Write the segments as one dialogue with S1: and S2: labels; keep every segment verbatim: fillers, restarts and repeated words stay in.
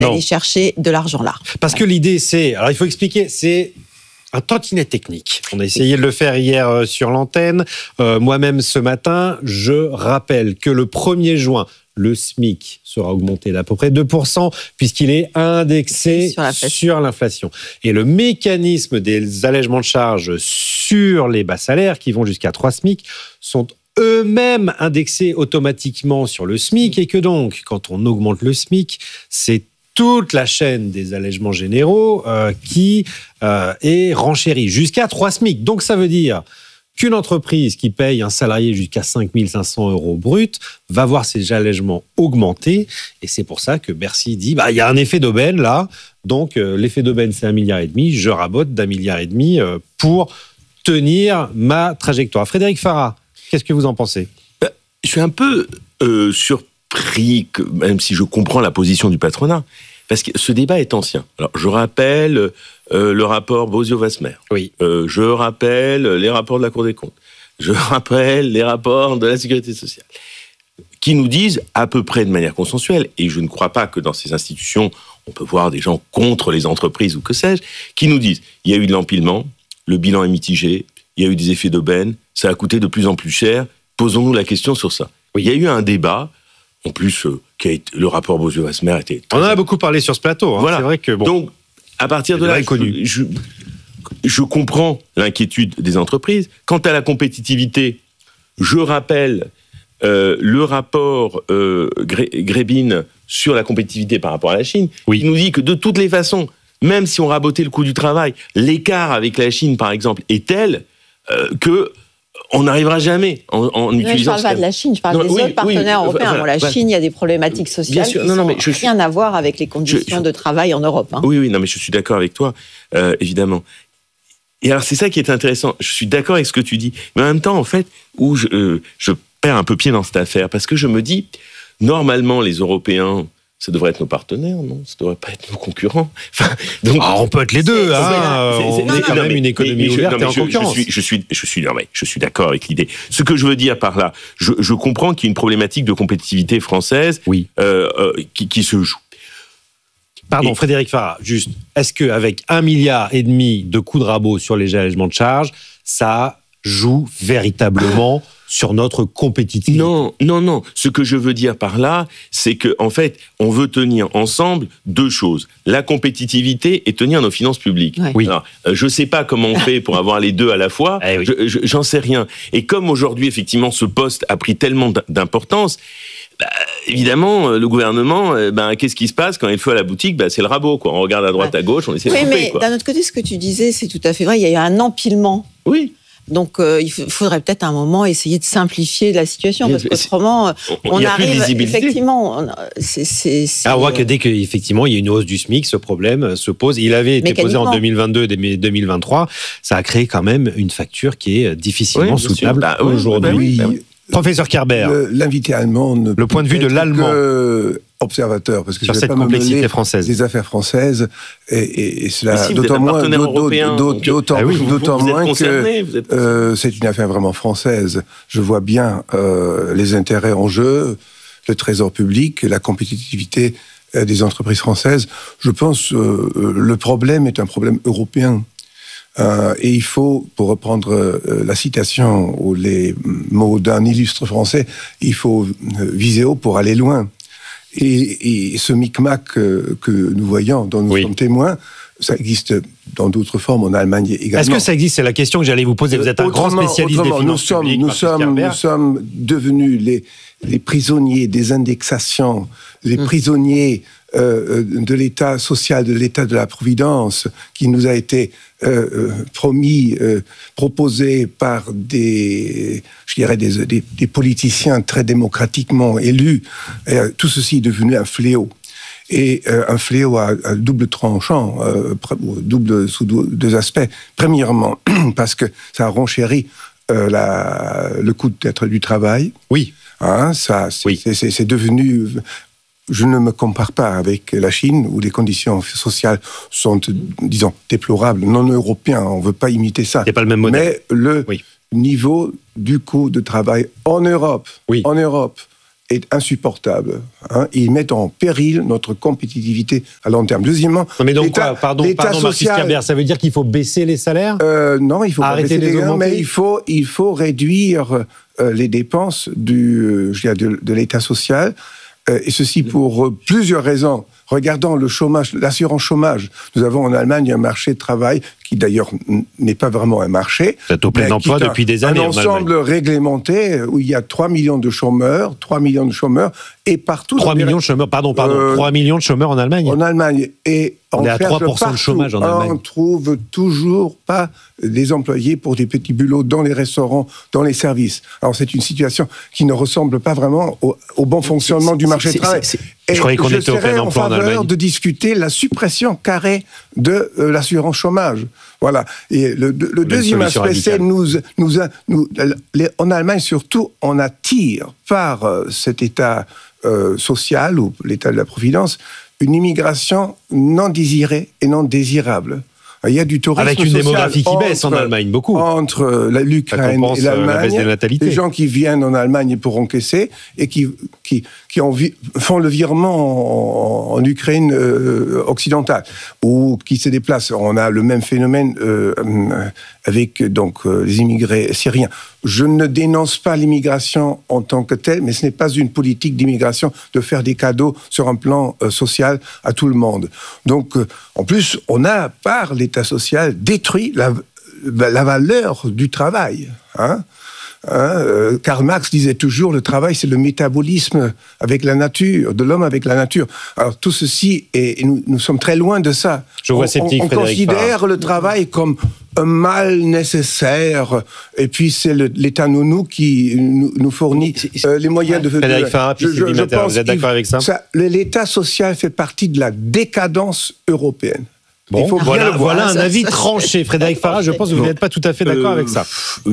S1: d'aller non. chercher de l'argent là.
S2: Parce ouais. que l'idée, c'est... Alors, il faut expliquer, c'est... un tantinet technique. On a essayé de le faire hier sur l'antenne. Euh, moi-même, ce matin, je rappelle que le premier juin, le SMIC sera augmenté d'à peu près deux pour cent puisqu'il est indexé sur l'inflation. sur l'inflation. Et le mécanisme des allègements de charges sur les bas salaires, qui vont jusqu'à trois SMIC, sont eux-mêmes indexés automatiquement sur le SMIC et que donc, quand on augmente le SMIC, c'est toute la chaîne des allègements généraux euh, qui euh, est renchérie jusqu'à trois SMIC. Donc, ça veut dire qu'une entreprise qui paye un salarié jusqu'à cinq mille cinq cents euros brut va voir ses allègements augmenter. Et c'est pour ça que Bercy dit, bah, il y a un effet d'aubaine là. Donc, euh, l'effet d'aubaine, c'est un milliard et demi. Je rabote d'un milliard et demi euh, pour tenir ma trajectoire. Frédéric Farah, qu'est-ce que vous en pensez ?
S3: bah, Je suis un peu euh, surpris. Pris, que, même si je comprends la position du patronat, parce que ce débat est ancien. Alors, je rappelle euh, le rapport Bozio-Wasmer.
S2: Oui.
S3: Euh, je rappelle les rapports de la Cour des comptes. Je rappelle les rapports de la Sécurité sociale, qui nous disent à peu près de manière consensuelle, et je ne crois pas que dans ces institutions, on peut voir des gens contre les entreprises ou que sais-je, qui nous disent il y a eu de l'empilement, le bilan est mitigé, il y a eu des effets d'aubaine, ça a coûté de plus en plus cher, posons-nous la question sur ça. Oui. Il y a eu un débat. En plus, euh, qui a été, le rapport Bozio-Wasmer était...
S2: On en a beaucoup parlé sur ce plateau. Hein.
S3: Voilà.
S2: C'est vrai que bon.
S3: Donc, à partir de là, je, je, je comprends l'inquiétude des entreprises. Quant à la compétitivité, je rappelle euh, le rapport euh, Grebin sur la compétitivité par rapport à la Chine, oui. qui nous dit que de toutes les façons, même si on rabotait le coût du travail, l'écart avec la Chine, par exemple, est tel euh, que... on n'arrivera jamais en, en utilisant...
S1: Je ne parle pas de la Chine, je parle non, des oui, autres partenaires oui, européens. Voilà, bon, la voilà. Chine, il y a des problématiques sociales sûr, qui n'ont rien suis... à voir avec les conditions je, de travail en Europe. Hein.
S3: Oui, oui, non, mais je suis d'accord avec toi, euh, évidemment. Et alors, c'est ça qui est intéressant. Je suis d'accord avec ce que tu dis. Mais en même temps, en fait, où je, euh, je perds un peu pied dans cette affaire, parce que je me dis, normalement, les Européens... ça devrait être nos partenaires, non ? Ça devrait pas être nos concurrents. Enfin, donc,
S2: ah, on peut être les deux. Hein. C'est, c'est, c'est, on est quand non, même mais, une économie mais, ouverte non, et en
S3: je,
S2: concurrence.
S3: Je suis, je suis, je suis, non, mais je suis d'accord avec l'idée. Ce que je veux dire par là, je, je comprends qu'il y a une problématique de compétitivité française
S2: oui.
S3: euh, euh, qui, qui se joue.
S2: Pardon, et, Frédéric Farah, juste, est-ce qu'avec un milliard et demi de coups de rabot sur les allégements de charges, ça joue véritablement sur notre compétitivité?
S3: Non, non, non. Ce que je veux dire par là, c'est que en fait, on veut tenir ensemble deux choses. La compétitivité et tenir nos finances publiques.
S2: Ouais. Oui.
S3: Alors, euh, je ne sais pas comment on fait pour avoir les deux à la fois. Eh oui. je, je, j'en sais rien. Et comme aujourd'hui, effectivement, ce poste a pris tellement d'importance, bah, évidemment, le gouvernement, bah, qu'est-ce qui se passe quand il faut à la boutique ? Bah, c'est le rabot, quoi. On regarde à droite, ouais. à gauche, on essaie
S1: oui,
S3: de couper.
S1: Oui, mais
S3: quoi.
S1: D'un autre côté, ce que tu disais, c'est tout à fait vrai. Il y a eu un empilement.
S3: Oui.
S1: Donc, euh, il faudrait peut-être à un moment essayer de simplifier la situation, parce qu'autrement, on,
S3: on
S1: arrive effectivement. On, c'est, c'est, c'est...
S2: Alors, on voit que dès qu'effectivement il y a une hausse du SMIC, ce problème se pose. Il avait été posé en deux mille vingt-deux et deux mille vingt-trois. Ça a créé quand même une facture qui est difficilement oui, soutenable bah, aujourd'hui. Oui, bah, oui. Professeur Kerber,
S4: le, l'invité allemand, ne
S2: le point de vue de l'allemand,
S4: que observateur, parce que
S2: sur
S4: je vais
S2: cette
S4: pas
S2: complexité
S4: me
S2: française,
S4: des affaires françaises, et, et, et cela
S3: si
S4: d'autant moins,
S3: européen,
S4: d'autant, d'autant, ah oui, d'autant
S3: vous, vous
S4: moins que
S3: êtes
S4: euh, c'est une affaire vraiment française. Je vois bien euh, les intérêts en jeu, le trésor public, la compétitivité euh, des entreprises françaises. Je pense euh, le problème est un problème européen. Euh, et il faut, pour reprendre euh, la citation ou les mots d'un illustre français, il faut euh, viser haut pour aller loin. Et, et ce micmac euh, que nous voyons, dont nous oui. sommes témoins, ça existe dans d'autres formes en Allemagne également.
S2: Est-ce que ça existe ? C'est la question que j'allais vous poser. Vous êtes un
S4: autrement,
S2: grand spécialiste des finances
S4: nous sommes,
S2: publiques.
S4: Nous sommes, nous sommes devenus les, les prisonniers des indexations, les mmh. prisonniers euh, de l'État social, de l'État de la Providence, qui nous a été euh, euh, promis, euh, proposé par des, je dirais, des, des, des politiciens très démocratiquement élus. Et, euh, tout ceci est devenu un fléau. Et euh, un fléau à, à double tranchant, euh, double sous deux aspects. Premièrement, parce que ça a renchéri euh, la, le coût d'être du travail.
S2: Oui.
S4: Hein, ça, c'est,
S2: oui.
S4: c'est, c'est, c'est devenu... Je ne me compare pas avec la Chine, où les conditions sociales sont, disons, déplorables. Non européens, on ne veut pas imiter ça.
S2: C'est pas le même modèle.
S4: Mais le
S2: oui.
S4: niveau du coût de travail en Europe,
S2: oui.
S4: en Europe, est insupportable. Hein. Ils mettent en péril notre compétitivité à long terme. Deuxièmement,
S2: non mais donc quoi, pardon, pardon Marcus Kerber, ça veut dire qu'il faut baisser les salaires
S4: euh, Non, il faut
S2: arrêter
S4: pas baisser
S2: les
S4: les
S2: augmenter,
S4: mais il faut, il faut réduire euh, les dépenses du, je dirais, de, de l'État social, euh, et ceci pour euh, plusieurs raisons. Regardons le chômage, l'assurance chômage. Nous avons en Allemagne un marché de travail qui d'ailleurs n'est pas vraiment un marché.
S2: C'est au plein emploi depuis des années.
S4: Un ensemble réglementé où il y a trois millions de chômeurs, trois millions de chômeurs, et partout.
S2: trois millions de chômeurs, pardon, pardon, euh, trois millions de chômeurs en Allemagne.
S4: En Allemagne. Et
S2: on, on est à trois pour cent partout, de chômage en Allemagne.
S4: On ne trouve toujours pas des employés pour des petits boulots dans les restaurants, dans les services. Alors c'est une situation qui ne ressemble pas vraiment au, au bon fonctionnement c'est, du marché
S2: c'est,
S4: du travail.
S2: C'est, c'est, je croyais qu'on était au plein emploi en Allemagne.
S4: De discuter la suppression carrée de euh, l'assurance chômage. Voilà. Et le, le, le deuxième aspect, c'est nous, nous, nous, les, en Allemagne surtout, on attire par euh, cet état euh, social ou l'état de la providence une immigration non désirée et non désirable. Il y a du tourisme
S2: avec une
S4: social
S2: démographie qui
S4: entre,
S2: baisse en Allemagne, beaucoup.
S4: Entre la, l'Ukraine et l'Allemagne,
S2: de
S4: les gens qui viennent en Allemagne pour encaisser et qui, qui, qui en, font le virement en, en Ukraine euh, occidentale ou qui se déplacent. On a le même phénomène euh, avec donc euh, les immigrés syriens. Je ne dénonce pas l'immigration en tant que telle, mais ce n'est pas une politique d'immigration de faire des cadeaux sur un plan euh, social à tout le monde. Donc, euh, en plus, on a, par l'État social, détruit la, la valeur du travail. Hein Hein, euh, Karl Marx disait toujours le travail c'est le métabolisme avec la nature, de l'homme avec la nature. Alors tout ceci, est, et nous, nous sommes très loin de ça.
S2: Je vois
S4: on,
S2: sceptique,
S4: on, on considère Farah. Le travail comme un mal nécessaire, et puis c'est le, l'État nounou qui nous, nous fournit euh, les moyens de...
S2: Frédéric Farah, puis je, je, je pense vous êtes d'accord avec ça,
S4: ça L'État social fait partie de la décadence européenne.
S2: Bon, voilà, voilà un avis tranché. Frédéric Farah, je pense que vous n'êtes pas tout à fait d'accord euh, avec ça.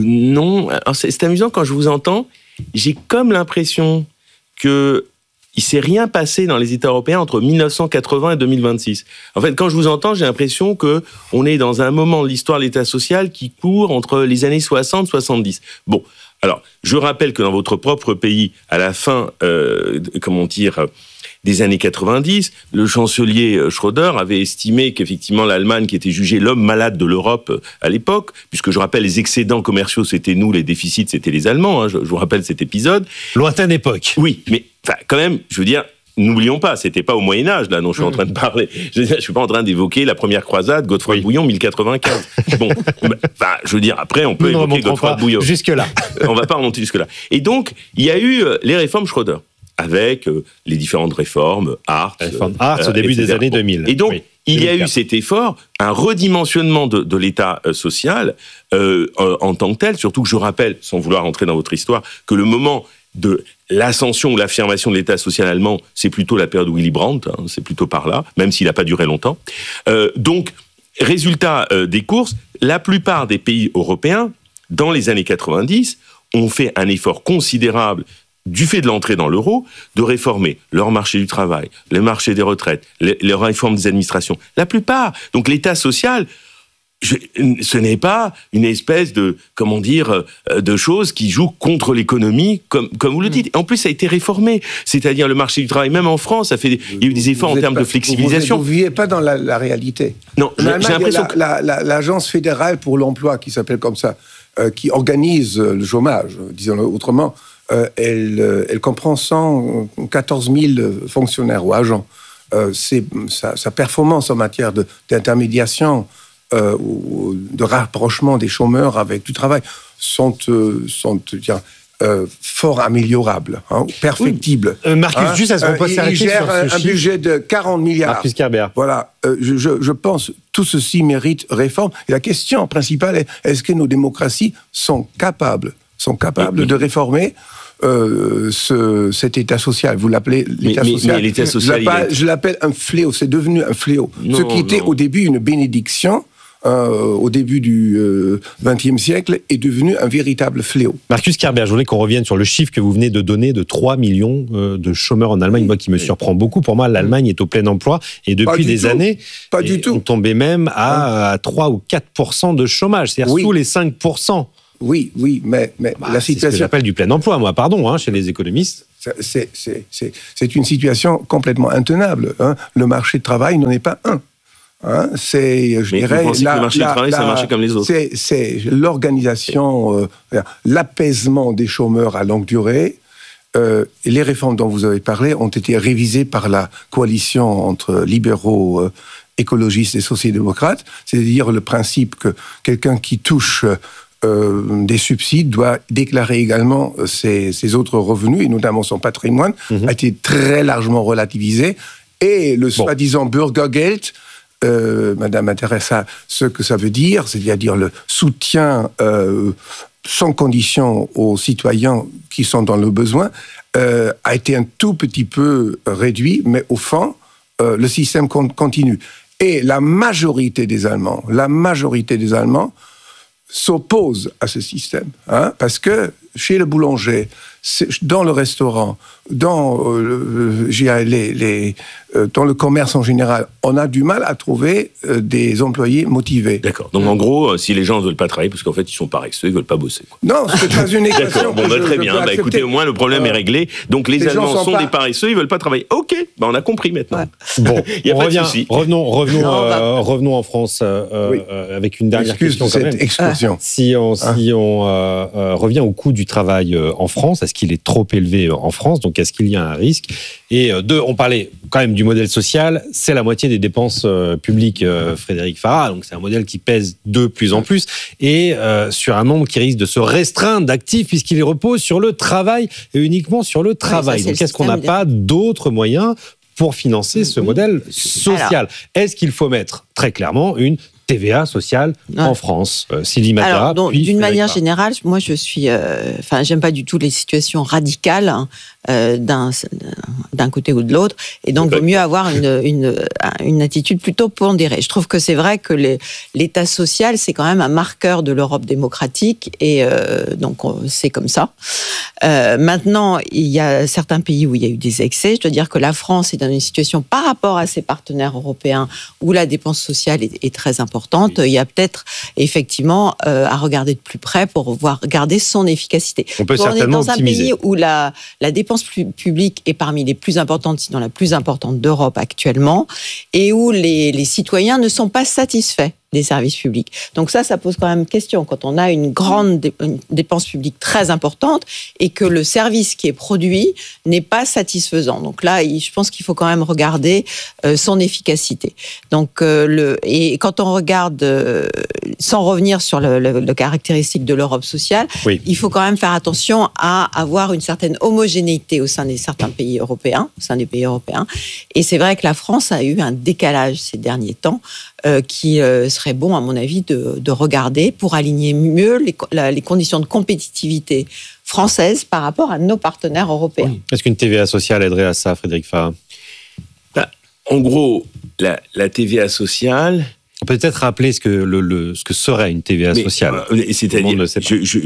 S3: Non, alors c'est, c'est amusant quand je vous entends. J'ai comme l'impression que il s'est rien passé dans les États européens entre dix-neuf cent quatre-vingts et deux mille vingt-six. En fait, quand je vous entends, j'ai l'impression que on est dans un moment de l'histoire de l'État social qui court entre les années soixante et soixante-dix. Bon, alors, je rappelle que dans votre propre pays, à la fin, euh, comment dire, des années quatre-vingt-dix, le chancelier Schröder avait estimé qu'effectivement l'Allemagne, qui était jugée l'homme malade de l'Europe à l'époque, puisque je rappelle, les excédents commerciaux, c'était nous, les déficits, c'était les Allemands, hein, je, je vous rappelle cet épisode.
S2: Lointaine époque.
S3: Oui, mais enfin, quand même, je veux dire, n'oublions pas, c'était pas au Moyen-Âge, là, dont je suis en train de parler. Je ne suis pas en train d'évoquer la première croisade, Godefroy oui. de Bouillon, mille quatre-vingt-quinze. Bon, bah, je veux dire, après, on peut
S2: Nous
S3: évoquer Godefroy de Bouillon.
S2: Jusque-là.
S3: On va pas remonter jusque-là. Et donc, il y a eu les réformes Schröder, avec euh, les différentes réformes, Hartz,
S2: réforme Hartz euh, au début et cetera des années deux mille.
S3: Et donc, oui. il y a eu
S2: deux mille quatre.
S3: cet effort, un redimensionnement de, de l'État euh, social euh, euh, en tant que tel, surtout que je rappelle, sans vouloir entrer dans votre histoire, que le moment de l'ascension ou l'affirmation de l'État social allemand, c'est plutôt la période de Willy Brandt, hein, c'est plutôt par là, même s'il n'a pas duré longtemps. Euh, donc, résultat euh, des courses, la plupart des pays européens, dans les années quatre-vingt-dix, ont fait un effort considérable du fait de l'entrée dans l'euro, de réformer leur marché du travail, le marché des retraites, les, les réformes des administrations. La plupart. Donc l'État social, je, ce n'est pas une espèce de, comment dire, de choses qui jouent contre l'économie, comme, comme vous le dites. En plus, ça a été réformé. C'est-à-dire le marché du travail, même en France, ça fait des, il y a eu des efforts vous en termes pas, de flexibilisation.
S4: Vous ne vivez pas dans la, la réalité.
S3: Non, j'ai, j'ai l'impression
S4: la,
S3: que...
S4: La, la, l'Agence fédérale pour l'emploi, qui s'appelle comme ça, euh, qui organise le chômage, disons-le autrement, Euh, elle, euh, elle comprend cent quatorze mille fonctionnaires ou agents. Euh, c'est, sa, sa performance en matière de, d'intermédiation euh, ou de rapprochement des chômeurs avec du travail sont, euh, sont dire, euh, fort améliorables, hein, perfectibles.
S2: Oui. Euh, Marcus, hein, juste à ce qu'on peut s'arrêter
S4: sur ce
S2: un, un
S4: budget de quarante milliards.
S2: Marcus Kerber.
S4: Voilà, euh, je, je, je pense tout ceci mérite réforme. Et la question principale est, est-ce que nos démocraties sont capables sont capables oui, oui. de réformer euh, ce, cet État social. Vous l'appelez l'État
S3: mais,
S4: social.
S3: Mais, mais l'État social
S4: je, l'appelle, je l'appelle un fléau. C'est devenu un fléau.
S3: Non,
S4: ce qui était
S3: non.
S4: au début une bénédiction, euh, au début du vingtième euh, siècle, est devenu un véritable fléau.
S2: Marcus Kerber, je voulais qu'on revienne sur le chiffre que vous venez de donner de trois millions euh, de chômeurs en Allemagne, oui, moi qui me oui. surprend beaucoup. Pour moi, l'Allemagne est au plein emploi et depuis des
S4: tout.
S2: années,
S4: Pas du tout.
S2: on tombait même à, à trois ou quatre pour cent de chômage, c'est-à-dire oui. sous les cinq pour cent.
S4: Oui, oui, mais, mais
S2: bah,
S4: la situation...
S2: C'est ce que j'appelle du plein emploi, moi, pardon, hein, chez les économistes.
S4: C'est, c'est, c'est, c'est une situation complètement intenable. Hein. Le marché de travail n'en est pas un. Hein. C'est, je
S3: Mais
S4: dirais,
S3: vous pensez
S4: la,
S3: que le marché
S4: la,
S3: du travail,
S4: la,
S3: c'est un marché comme les autres.
S4: C'est, c'est l'organisation, euh, l'apaisement des chômeurs à longue durée. Euh, et les réformes dont vous avez parlé ont été révisées par la coalition entre libéraux, euh, écologistes et sociaux-démocrates. C'est-à-dire le principe que quelqu'un qui touche euh, des subsides doit déclarer également ses, ses autres revenus, et notamment son patrimoine, mmh. a été très largement relativisé. Et le bon. soi-disant Bürgergeld, euh, Madame intéresse à ce que ça veut dire, c'est-à-dire le soutien euh, sans condition aux citoyens qui sont dans le besoin, euh, a été un tout petit peu réduit, mais au fond, euh, le système continue. Et la majorité des Allemands, la majorité des Allemands s'opposent à ce système, hein, parce que chez le boulanger, dans le restaurant, dans, euh, les, les, euh, dans le commerce en général, on a du mal à trouver euh, des employés motivés.
S3: D'accord. Donc, en gros, si les gens ne veulent pas travailler, parce qu'en fait, ils sont paresseux, ils ne veulent pas bosser. Quoi.
S4: Non, c'est pas une équation.
S3: D'accord. Bon, bah,
S4: je,
S3: très
S4: je
S3: bien. Bah, écoutez, au moins, le problème euh, est réglé. Donc, les, les Allemands sont, sont pas... des paresseux, ils ne veulent pas travailler. OK, bah, on a compris maintenant. Ouais.
S2: Bon, il n'y a
S3: on
S2: pas
S3: revient,
S2: de souci. Revenons, revenons, non, euh, va... revenons en France euh, oui. euh, avec une dernière
S4: Excuse
S2: question.
S4: Cette excursion.
S2: Ah. Si on, hein? si on euh, euh, revient au coût du travail euh, en France, est-ce qu'il est trop élevé en France? Donc, est-ce qu'il y a un risque? Et euh, deux, on parlait quand même du modèle social, c'est la moitié des dépenses euh, publiques, euh, Frédéric Farah, donc c'est un modèle qui pèse de plus en plus, et euh, sur un nombre qui risque de se restreindre d'actifs, puisqu'il repose sur le travail, et uniquement sur le travail. Oui, ça, donc est-ce qu'on n'a pas d'autres moyens pour financer ce oui. modèle social? Alors, est-ce qu'il faut mettre, très clairement, une T V A sociale ouais. en France, euh, Sylvie Matera.
S1: Alors, donc, d'une manière générale, moi je suis, enfin, euh, j'aime pas du tout les situations radicales hein, euh, d'un d'un côté ou de l'autre, et donc il vaut mieux avoir une une une attitude plutôt pondérée. Je trouve que c'est vrai que les, l'État social c'est quand même un marqueur de l'Europe démocratique, et euh, donc c'est comme ça. Euh, maintenant, il y a certains pays où il y a eu des excès. Je dois dire que la France est dans une situation par rapport à ses partenaires européens où la dépense sociale est, est très importante. Oui. Il y a peut-être effectivement euh, à regarder de plus près pour voir garder son efficacité.
S2: On peut
S1: on
S2: certainement
S1: est dans
S2: optimiser.
S1: un pays où la, la dépense publique est parmi les plus importantes, sinon la plus importante d'Europe actuellement, et où les, les citoyens ne sont pas satisfaits des services publics. Donc ça, ça pose quand même question. Quand on a une grande dé- une dépense publique très importante et que le service qui est produit n'est pas satisfaisant. Donc là, je pense qu'il faut quand même regarder euh, son efficacité. Donc, euh, le, et quand on regarde, euh, sans revenir sur le, le, le caractéristique de l'Europe sociale, oui. il faut quand même faire attention à avoir une certaine homogénéité au sein des certains pays européens, au sein des pays européens. Et c'est vrai que la France a eu un décalage ces derniers temps euh, qui euh, serait bon, à mon avis, de, de regarder pour aligner mieux les, la, les conditions de compétitivité françaises par rapport à nos partenaires européens. Oui.
S2: Est-ce qu'une T V A sociale aiderait à ça, Frédéric Farah?
S3: Bah, en gros, la, la T V A sociale...
S2: On peut peut-être rappeler ce que, le, le, ce que serait une T V A
S3: mais,
S2: sociale.
S3: Euh, c'est-à-dire, je, je,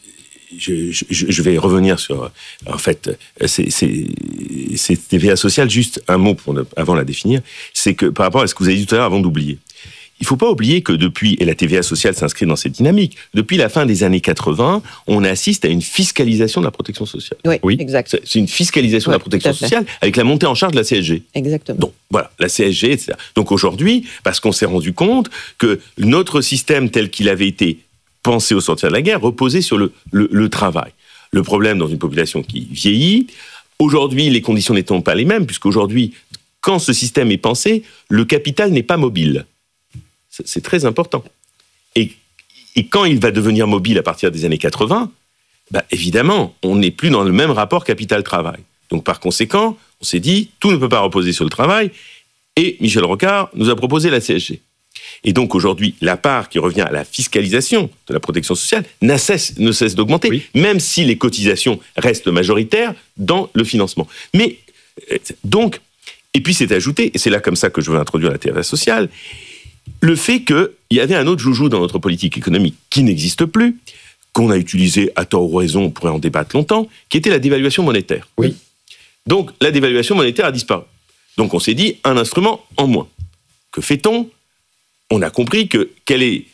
S3: je, je, je vais revenir sur... En fait, c'est, c'est, c'est T V A sociale, juste un mot pour, avant de la définir, c'est que par rapport à ce que vous avez dit tout à l'heure, avant d'oublier, il ne faut pas oublier que depuis, et la T V A sociale s'inscrit dans cette dynamique, depuis la fin des années quatre-vingts, on assiste à une fiscalisation de la protection sociale.
S1: Oui, oui. exact.
S3: C'est une fiscalisation oui, de la protection sociale avec la montée en charge de la C S G.
S1: Exactement.
S3: Donc, voilà, la C S G, et cetera. Donc aujourd'hui, parce qu'on s'est rendu compte que notre système tel qu'il avait été pensé au sortir de la guerre reposait sur le, le, le travail. Le problème dans une population qui vieillit, aujourd'hui, les conditions n'étant pas les mêmes, puisqu'aujourd'hui, quand ce système est pensé, le capital n'est pas mobile. C'est très important. Et, et quand il va devenir mobile à partir des années quatre-vingts, bah évidemment, on n'est plus dans le même rapport capital-travail. Donc par conséquent, on s'est dit, tout ne peut pas reposer sur le travail, et Michel Rocard nous a proposé la C S G. Et donc aujourd'hui, la part qui revient à la fiscalisation de la protection sociale ne cesse, ne cesse d'augmenter, oui. même si les cotisations restent majoritaires dans le financement. Mais donc, et puis c'est ajouté, et c'est là comme ça que je veux introduire la T V A sociale, le fait qu'il y avait un autre joujou dans notre politique économique qui n'existe plus, qu'on a utilisé à tort ou raison, on pourrait en débattre longtemps, qui était la dévaluation monétaire.
S2: Oui.
S3: Donc la dévaluation monétaire a disparu. Donc on s'est dit, un instrument en moins. Que fait-on ? On a compris que quelle est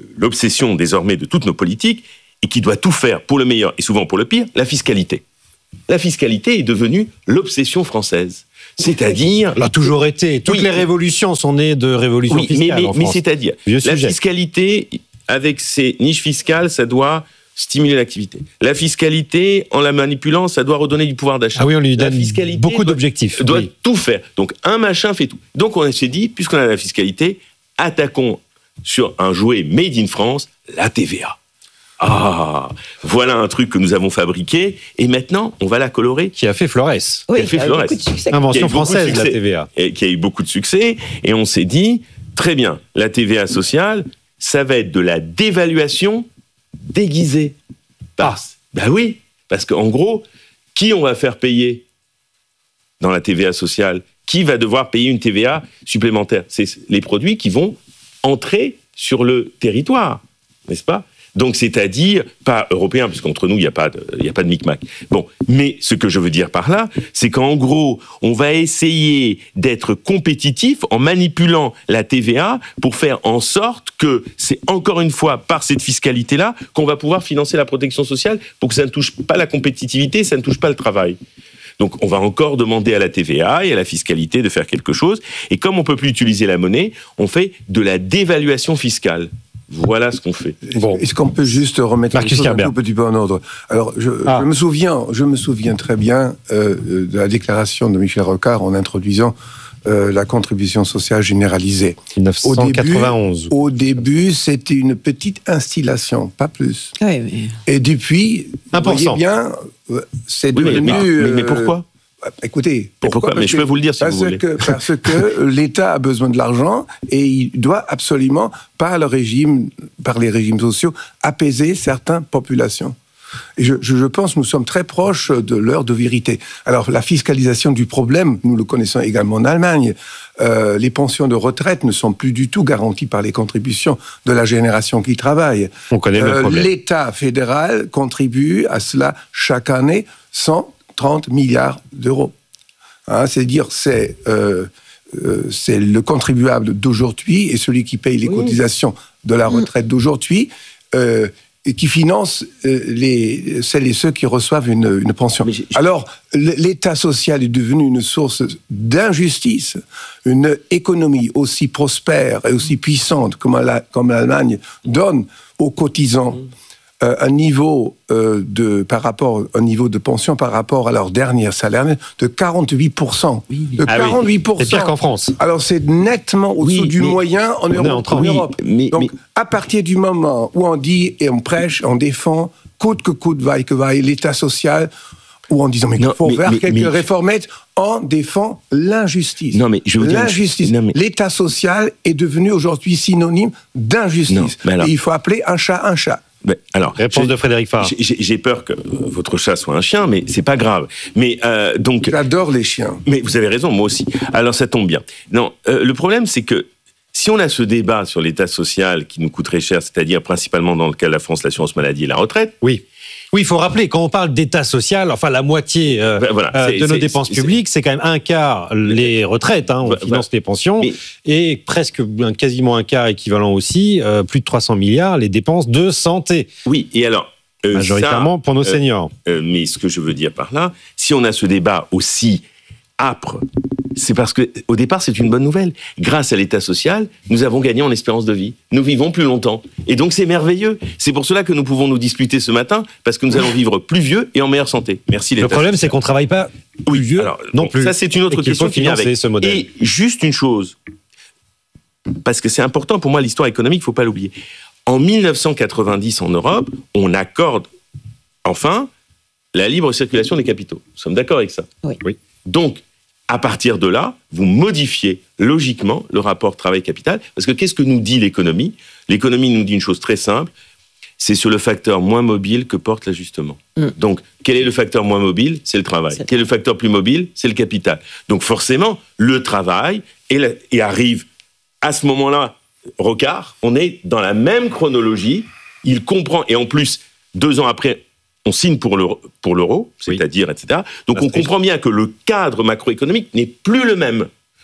S3: l'obsession désormais de toutes nos politiques, et qui doit tout faire pour le meilleur et souvent pour le pire, la fiscalité. la fiscalité est devenue l'obsession française. C'est-à-dire...
S2: Elle a toujours été. Toutes
S3: Oui.
S2: les révolutions sont nées de révolutions
S3: Oui, mais,
S2: fiscales
S3: mais,
S2: en
S3: mais
S2: France.
S3: c'est-à-dire,
S2: Vieux
S3: la
S2: sujet.
S3: fiscalité, avec ses niches fiscales, ça doit stimuler l'activité. La fiscalité, en la manipulant, ça doit redonner du pouvoir d'achat.
S2: Ah oui, on lui
S3: La
S2: donne
S3: fiscalité
S2: beaucoup
S3: doit-
S2: d'objectifs.
S3: doit
S2: Oui.
S3: tout faire. Donc, un machin fait tout. Donc, on s'est dit, puisqu'on a la fiscalité, attaquons sur un jouet made in France, la T V A. Ah, voilà un truc que nous avons fabriqué, et maintenant, on va la colorer,
S2: Qui a fait Flores.
S1: Oui,
S3: Elle fait
S1: avec
S3: Flores.
S1: beaucoup de succès.
S3: Il y a
S2: Invention
S3: eu beaucoup de
S2: française, la
S3: succès.
S2: T V A.
S3: et qui a eu beaucoup de succès, et on s'est dit, très bien, la T V A sociale, ça va être de la dévaluation déguisée. Parce, ben oui, parce qu'en gros, qui on va faire payer dans la T V A sociale? Qui va devoir payer une T V A supplémentaire? C'est les produits qui vont entrer sur le territoire, n'est-ce pas? Donc, c'est-à-dire, pas européen, puisqu'entre nous, il n'y a pas de, il n'y a pas de micmac. Bon, mais ce que je veux dire par là, c'est qu'en gros, on va essayer d'être compétitif en manipulant la T V A pour faire en sorte que c'est encore une fois par cette fiscalité-là qu'on va pouvoir financer la protection sociale pour que ça ne touche pas la compétitivité, ça ne touche pas le travail. Donc, on va encore demander à la T V A et à la fiscalité de faire quelque chose. Et comme on ne peut plus utiliser la monnaie, on fait de la dévaluation fiscale. Voilà ce qu'on fait.
S2: Bon.
S4: Est-ce qu'on peut juste remettre
S2: Marcus
S4: les choses un
S2: Kerber.
S4: tout petit peu en ordre? Alors, je,
S2: Ah.
S4: je me souviens, je me souviens très bien euh, de la déclaration de Michel Rocard en introduisant euh, la contribution sociale généralisée.
S2: mille neuf cent quatre-vingt-onze.
S4: Au début, c'était une petite installation, pas plus.
S1: Oui, mais...
S4: Et depuis,
S2: un
S4: vous
S2: pour
S4: voyez
S2: cent.
S4: bien, euh, c'est
S3: Oui, mais,
S4: devenu...
S3: mais- mais- mais
S4: euh,
S3: pourquoi?
S4: Écoutez,
S3: Mais pourquoi?
S4: Parce
S3: Mais je
S4: que-
S3: peux vous le dire si
S4: parce
S3: vous voulez.
S4: Que, parce que l'État a besoin de l'argent et il doit absolument, par le régime, par les régimes sociaux, apaiser certaines populations. Et je, je, je pense que nous sommes très proches de l'heure de vérité. Alors, la fiscalisation du problème, nous le connaissons également en Allemagne. Euh, les pensions de retraite ne sont plus du tout garanties par les contributions de la génération qui travaille.
S2: On connaît le
S4: Euh,
S2: problème.
S4: L'État fédéral contribue à cela chaque année cent trente milliards d'euros. Hein, c'est-à-dire, c'est euh, euh, c'est le contribuable d'aujourd'hui et celui qui paye les
S1: Oui.
S4: cotisations de la retraite d'aujourd'hui euh, et qui finance euh, les, celles et ceux qui reçoivent une, une pension.
S3: Mais j'ai-
S4: Alors, l- l'État social est devenu une source d'injustice. Une économie aussi prospère et aussi puissante comme la- comme l'Allemagne donne aux cotisants euh, un niveau euh, de par rapport un niveau de pension par rapport à leur dernier salaire net de quarante-huit pour cent. De
S2: Ah oui.
S4: quarante-huit pour cent.
S2: C'est pire qu'en France.
S4: Alors c'est nettement au-dessous
S3: Oui,
S4: du
S3: mais-
S4: moyen en
S2: est en
S4: Europe.
S2: train-
S4: en
S2: oui,
S4: Europe.
S3: mais-
S4: Donc
S3: mais-
S4: à partir du moment où on dit et on prêche, on défend coûte que coûte, vaille que vaille, l'État social, ou en disant mais il
S3: Non,
S4: faut
S3: mais-
S4: faire
S3: mais-
S4: quelques
S3: mais-
S4: réformettes, on défend l'injustice.
S3: Non, mais je veux dire une
S4: L'injustice.
S3: chose- non, mais-
S4: L'État social est devenu aujourd'hui synonyme d'injustice.
S3: Non, mais alors-
S4: Et il faut appeler un chat un chat.
S3: Ben, alors,
S2: Réponse
S3: j'ai-
S2: de Frédéric Farr.
S3: j'ai- J'ai j'ai peur que euh, votre chat soit un chien, mais c'est pas grave. Mais euh, donc,
S4: J'adore les chiens.
S3: mais vous avez raison, moi aussi. Alors ça tombe bien. Non, euh, le problème c'est que si on a ce débat sur l'État social qui nous coûterait cher, c'est-à-dire principalement dans le cas de la France, l'assurance maladie et la retraite.
S2: Oui. Oui, il faut rappeler, quand on parle d'État social, enfin la moitié euh,
S3: Ben, voilà,
S2: euh,
S3: c'est-
S2: de nos
S3: c'est-
S2: dépenses
S3: c'est-
S2: publiques, c'est quand même un quart les retraites, hein, on
S3: Voilà.
S2: finance les pensions,
S3: Mais-
S2: et presque un- quasiment un quart équivalent aussi, euh, plus de trois cents milliards, les dépenses de santé,
S3: Oui, et alors. euh,
S2: majoritairement
S3: ça,
S2: pour nos
S3: euh,
S2: seniors.
S3: Euh, mais ce que je veux dire par là, si on a ce débat aussi âpre, c'est parce que au départ c'est une bonne nouvelle. Grâce à l'État social, nous avons gagné en espérance de vie. Nous vivons plus longtemps, et donc c'est merveilleux. C'est pour cela que nous pouvons nous disputer ce matin, parce que nous allons vivre plus vieux et en meilleure santé. Merci l'État.
S2: Le problème, c'est
S3: social.
S2: qu'on ne travaille pas plus vieux
S3: Alors,
S2: non
S3: bon,
S2: plus.
S3: Ça, c'est une autre
S2: Et qu'il
S3: question
S2: faut
S3: qui vient
S2: financer
S3: avec.
S2: ce modèle.
S3: Et juste une chose, parce que c'est important pour moi, l'histoire économique, il ne faut pas l'oublier. En mille neuf cent quatre-vingt-dix, en Europe, on accorde, enfin, la libre circulation des capitaux. Nous sommes d'accord avec ça.
S1: Oui.
S2: Oui.
S3: Donc, à partir de là, vous modifiez logiquement le rapport travail-capital, parce que qu'est-ce que nous dit l'économie? L'économie nous dit une chose très simple, c'est sur le facteur moins mobile que porte l'ajustement.
S1: Mm.
S3: Donc, quel est le facteur moins mobile? C'est le travail.
S1: C'est-
S3: Quel est le facteur plus mobile? C'est le capital. Donc, forcément, le travail, et, la- et arrive à ce moment-là, Rocard, on est dans la même chronologie, il comprend, et en plus, deux ans après, on signe pour l'euro, pour l'euro,
S2: Oui.
S3: c'est-à-dire, et cetera. Donc, on
S2: Maastricht.
S3: comprend bien que le cadre macroéconomique n'est plus le même.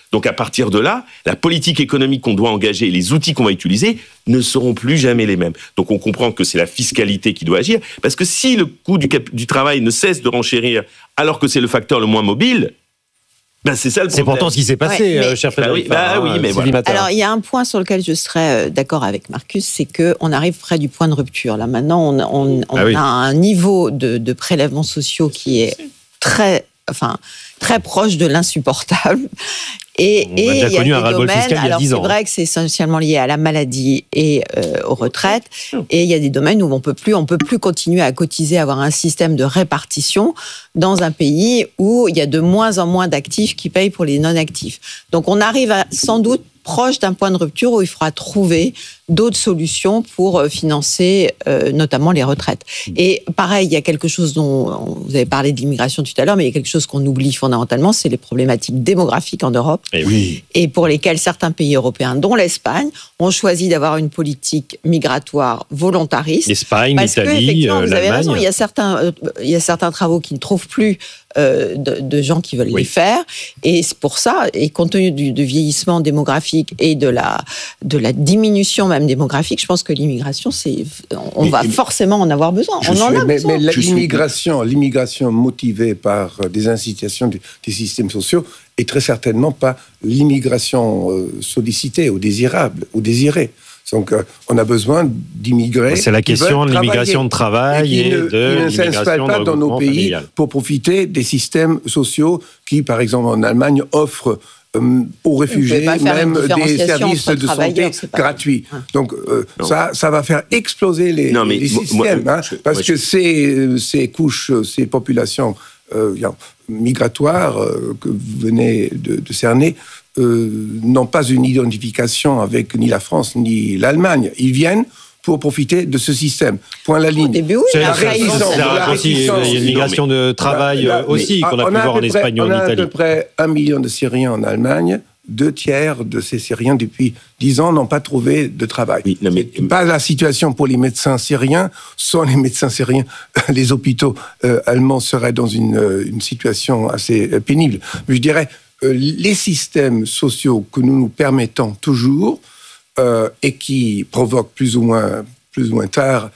S3: Donc à partir de là, la politique économique qu'on doit engager et les outils qu'on va utiliser ne seront plus jamais les mêmes. Donc on comprend que c'est la fiscalité qui doit agir, parce que si le coût du, cap- du travail ne cesse de renchérir alors que c'est le facteur le moins mobile, ben c'est ça le problème.
S2: C'est pourtant ce qui s'est passé,
S1: Ouais, mais-
S2: euh, cher Frédéric.
S3: Bah oui, bah oui, mais
S2: Sylvie
S3: voilà.
S2: Matin.
S1: Alors, il y a un point sur lequel je serais euh, d'accord avec Marcus, c'est qu'on arrive près du point de rupture. Là, maintenant, on, on, on
S2: Ah oui.
S1: a un niveau de, de prélèvements sociaux qui est très, enfin, très proche de l'insupportable. Et,
S2: On a
S1: et
S2: déjà
S1: il y a
S2: connu
S1: des
S2: un ras-le-bol
S1: domaines,
S2: fiscal il y a
S1: alors
S2: dix
S1: c'est
S2: ans.
S1: vrai que c'est essentiellement lié à la maladie et euh, aux retraites, et il y a des domaines où on peut plus, on peut plus continuer à cotiser, avoir un système de répartition dans un pays où il y a de moins en moins d'actifs qui payent pour les non-actifs. Donc on arrive à, sans doute proche d'un point de rupture où il faudra trouver d'autres solutions pour financer euh, notamment les retraites. Et pareil, il y a quelque chose dont vous avez parlé de l'immigration tout à l'heure, mais il y a quelque chose qu'on oublie fondamentalement, c'est les problématiques démographiques en Europe.
S2: Eh oui.
S1: Et pour lesquels certains pays européens, dont l'Espagne, ont choisi d'avoir une politique migratoire volontariste.
S2: L'Espagne,
S1: Parce que,
S2: l'Italie,
S1: effectivement,
S2: euh,
S1: vous avez raison, il
S2: l'Allemagne.
S1: y a certains, euh, il y a certains travaux qui ne trouvent plus euh, de, de gens qui veulent
S2: Oui.
S1: les faire. Et c'est pour ça, et compte tenu du, du vieillissement démographique et de la, de la diminution même démographique, je pense que l'immigration, c'est, on
S4: Mais-
S1: va
S4: mais-
S1: forcément en avoir besoin.
S4: Je
S1: On en
S4: suis-
S1: a
S4: mais,
S1: besoin.
S4: mais la-
S3: Je suis-
S4: l'immigration, l'immigration motivée par euh, des incitations du- des systèmes sociaux est très certainement pas l'immigration euh, sollicitée ou désirable ou désirée. Donc, euh, on a besoin d'immigrés.
S2: C'est la
S4: qui
S2: question
S4: veulent
S2: de l'immigration de
S4: travailler
S2: travail et,
S4: qui ne,
S2: de
S4: qui ne
S2: l'immigration
S4: s'installent
S2: de
S4: pas dans nos
S2: regroupement
S4: pays
S2: familial.
S4: pour profiter des systèmes sociaux qui, par exemple, en Allemagne, offrent euh, aux réfugiés
S1: pas faire
S4: même
S1: une
S4: des
S1: différenciation
S4: services
S1: entre
S4: de
S1: travailleurs,
S4: santé
S1: c'est pas
S4: gratuits.
S1: vrai.
S4: Donc, euh,
S3: Non.
S4: ça, ça va faire exploser les,
S3: Non, mais
S4: les
S3: moi-
S4: systèmes,
S3: moi,
S4: hein,
S3: je-
S4: parce
S3: moi,
S4: que
S3: je-
S4: ces, ces couches, ces populations euh, migratoires euh, que vous venez de, de cerner euh, n'ont pas une identification avec ni la France ni l'Allemagne. Ils viennent pour profiter de ce système. Point la
S1: Au
S4: ligne.
S1: début, oui,
S2: C'est-
S1: mais
S4: la
S1: après,
S2: c'est-
S1: ils vont
S2: c'est-
S4: réticence,
S2: c'est
S1: s'adapter.
S4: la
S2: aussi, il y a
S4: réticence.
S2: une migration de travail
S4: Là,
S2: euh, aussi
S4: mais,
S2: qu'on a
S4: on
S2: pu voir
S4: à
S2: en
S4: peu
S2: Espagne et
S4: près-
S2: en
S4: on a à
S2: Italie.
S4: peu près un million de Syriens en Allemagne. Deux tiers de ces Syriens, depuis dix ans, n'ont pas trouvé de travail.
S3: Oui, non, mais-
S4: C'est pas la situation pour les médecins syriens. Sans les médecins syriens, les hôpitaux euh, allemands seraient dans une, euh, une situation assez euh, pénible. Mais je dirais, euh, les systèmes sociaux que nous nous permettons toujours euh, et qui provoquent plus ou moins, plus ou moins tard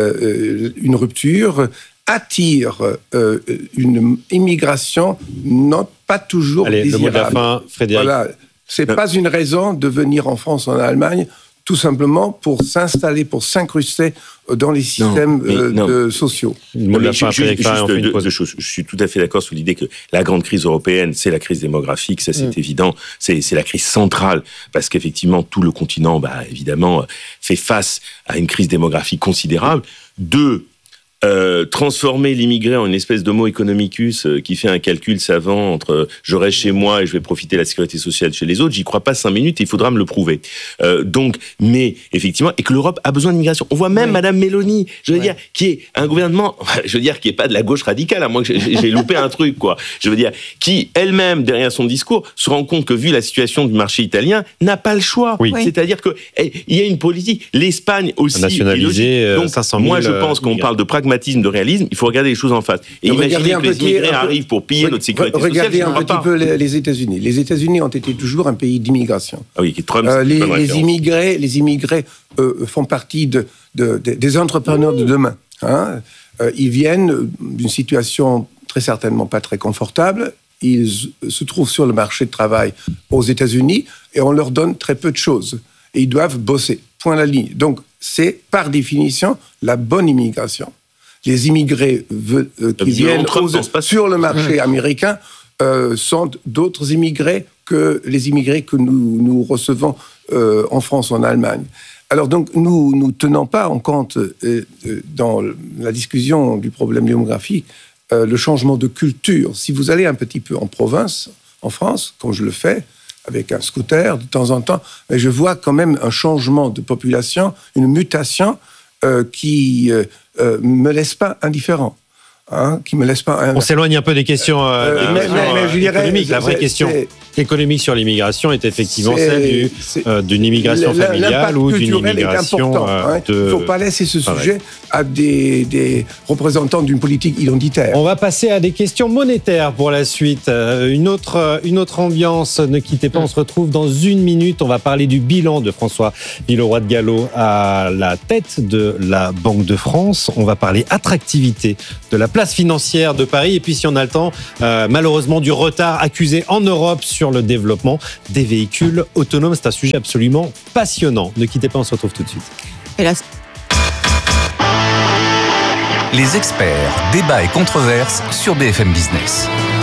S4: euh, une rupture, attirent euh, une immigration non pas toujours
S2: Allez, le mot de la
S4: désirable.
S2: fin, Frédéric.
S4: Voilà, c'est pas une raison de venir en France, en Allemagne, tout simplement pour s'installer, pour s'incruster dans les systèmes
S3: mais
S4: euh,
S3: non.
S4: de- sociaux.
S2: Le mot de
S3: Non,
S2: la
S3: mais
S2: fin,
S3: ju- ju-
S2: Frédéric Farr, et on
S3: juste
S2: fait une
S3: deux,
S2: pause.
S3: deux choses. Je suis tout à fait d'accord sur l'idée que la grande crise européenne, c'est la crise démographique, ça c'est
S1: Mm.
S3: évident, c'est, c'est la crise centrale, parce qu'effectivement, tout le continent, bah, évidemment, fait face à une crise démographique considérable. Deux, Euh, transformer l'immigré en une espèce d'homo economicus euh, qui fait un calcul savant entre euh, je reste chez moi et je vais profiter de la sécurité sociale chez les autres, j'y crois pas cinq minutes, il faudra me le prouver. Euh, donc, mais effectivement, et que l'Europe a besoin d'immigration. On voit même
S1: Oui.
S3: Madame Meloni, je veux
S1: Ouais.
S3: dire, qui est un gouvernement, je veux dire, qui est pas de la gauche radicale, à moins que j'ai, j'ai loupé un truc, quoi. Je veux dire, qui elle-même, derrière son discours, se rend compte que vu la situation du marché italien, n'a pas le choix.
S2: Oui.
S1: Oui.
S3: C'est-à-dire que eh, il y a une politique, l'Espagne aussi.
S2: Nationaliser,
S3: est logique.
S2: euh,
S3: Donc,
S2: cinq cent mille,
S3: moi, je
S2: euh,
S3: pense qu'on
S2: immigrés.
S3: parle de pragmatisme, de réalisme, il faut regarder les choses en face. Et
S4: Regardez
S3: imaginez
S4: un
S3: que les
S4: petit-
S3: immigrés
S4: un peu-
S3: arrivent pour piller notre sécurité
S4: Re-
S3: sociale.
S4: Regardez
S3: ça
S4: un
S3: ne va
S4: petit
S3: pas.
S4: peu les, les États-Unis. Les États-Unis ont été toujours un pays d'immigration.
S3: Ah oui, qui est Trump,
S4: Euh,
S3: c'est une
S4: les,
S3: bonne
S4: les
S3: référence.
S4: immigrés, les immigrés euh, font partie de, de- de- des entrepreneurs de demain. Hein. Euh, ils viennent d'une situation très certainement pas très confortable. Ils se trouvent sur le marché de travail aux États-Unis et on leur donne très peu de choses. Et ils doivent bosser. Point la ligne. Donc, c'est par définition la bonne immigration. Les immigrés ve- euh, qui
S3: Comme dit
S4: viennent
S3: Trump
S4: aux-
S3: dans ce passage.
S4: sur le marché américain euh, sont d'autres immigrés que les immigrés que nous, nous recevons euh, en France ou en Allemagne. Alors donc, nous ne tenons pas en compte, euh, euh, dans la discussion du problème démographique, euh, le changement de culture. Si vous allez un petit peu en province, en France, comme je le fais, avec un scooter de temps en temps, mais je vois quand même un changement de population, une mutation euh, qui euh, euh, me laisse pas indifférent. Hein, qui me laisse pas.
S2: On s'éloigne un peu des questions, euh,
S4: Euh,
S2: des
S4: mais,
S2: questions,
S4: mais- mais
S2: euh,
S4: je dirais,
S2: économiques. La vraie
S4: c'est-
S2: question,
S4: c'est-
S2: économique sur l'immigration est effectivement
S4: C'est-
S2: celle du,
S4: c'est-
S2: euh, d'une immigration
S4: L-
S2: familiale
S4: l'impact
S2: ou d'une
S4: culturel est
S2: immigration
S4: important,
S2: euh,
S4: hein.
S2: de...
S4: Il ne faut pas laisser ce
S2: travail.
S4: sujet à des, des représentants d'une politique identitaire.
S2: On va passer à des questions monétaires pour la suite. Euh, Une autre, une autre ambiance, ne quittez pas, on se retrouve dans une minute. On va parler du bilan de François Villeroy de Galhau à la tête de la Banque de France. On va parler attractivité de la place financière de Paris. Et puis, si on a le temps, euh, malheureusement, du retard accusé en Europe sur le développement des véhicules autonomes. C'est un sujet absolument passionnant. Ne quittez pas, on se retrouve tout de suite.
S1: Et là,
S5: Les experts, débats et controverses sur B F M Business.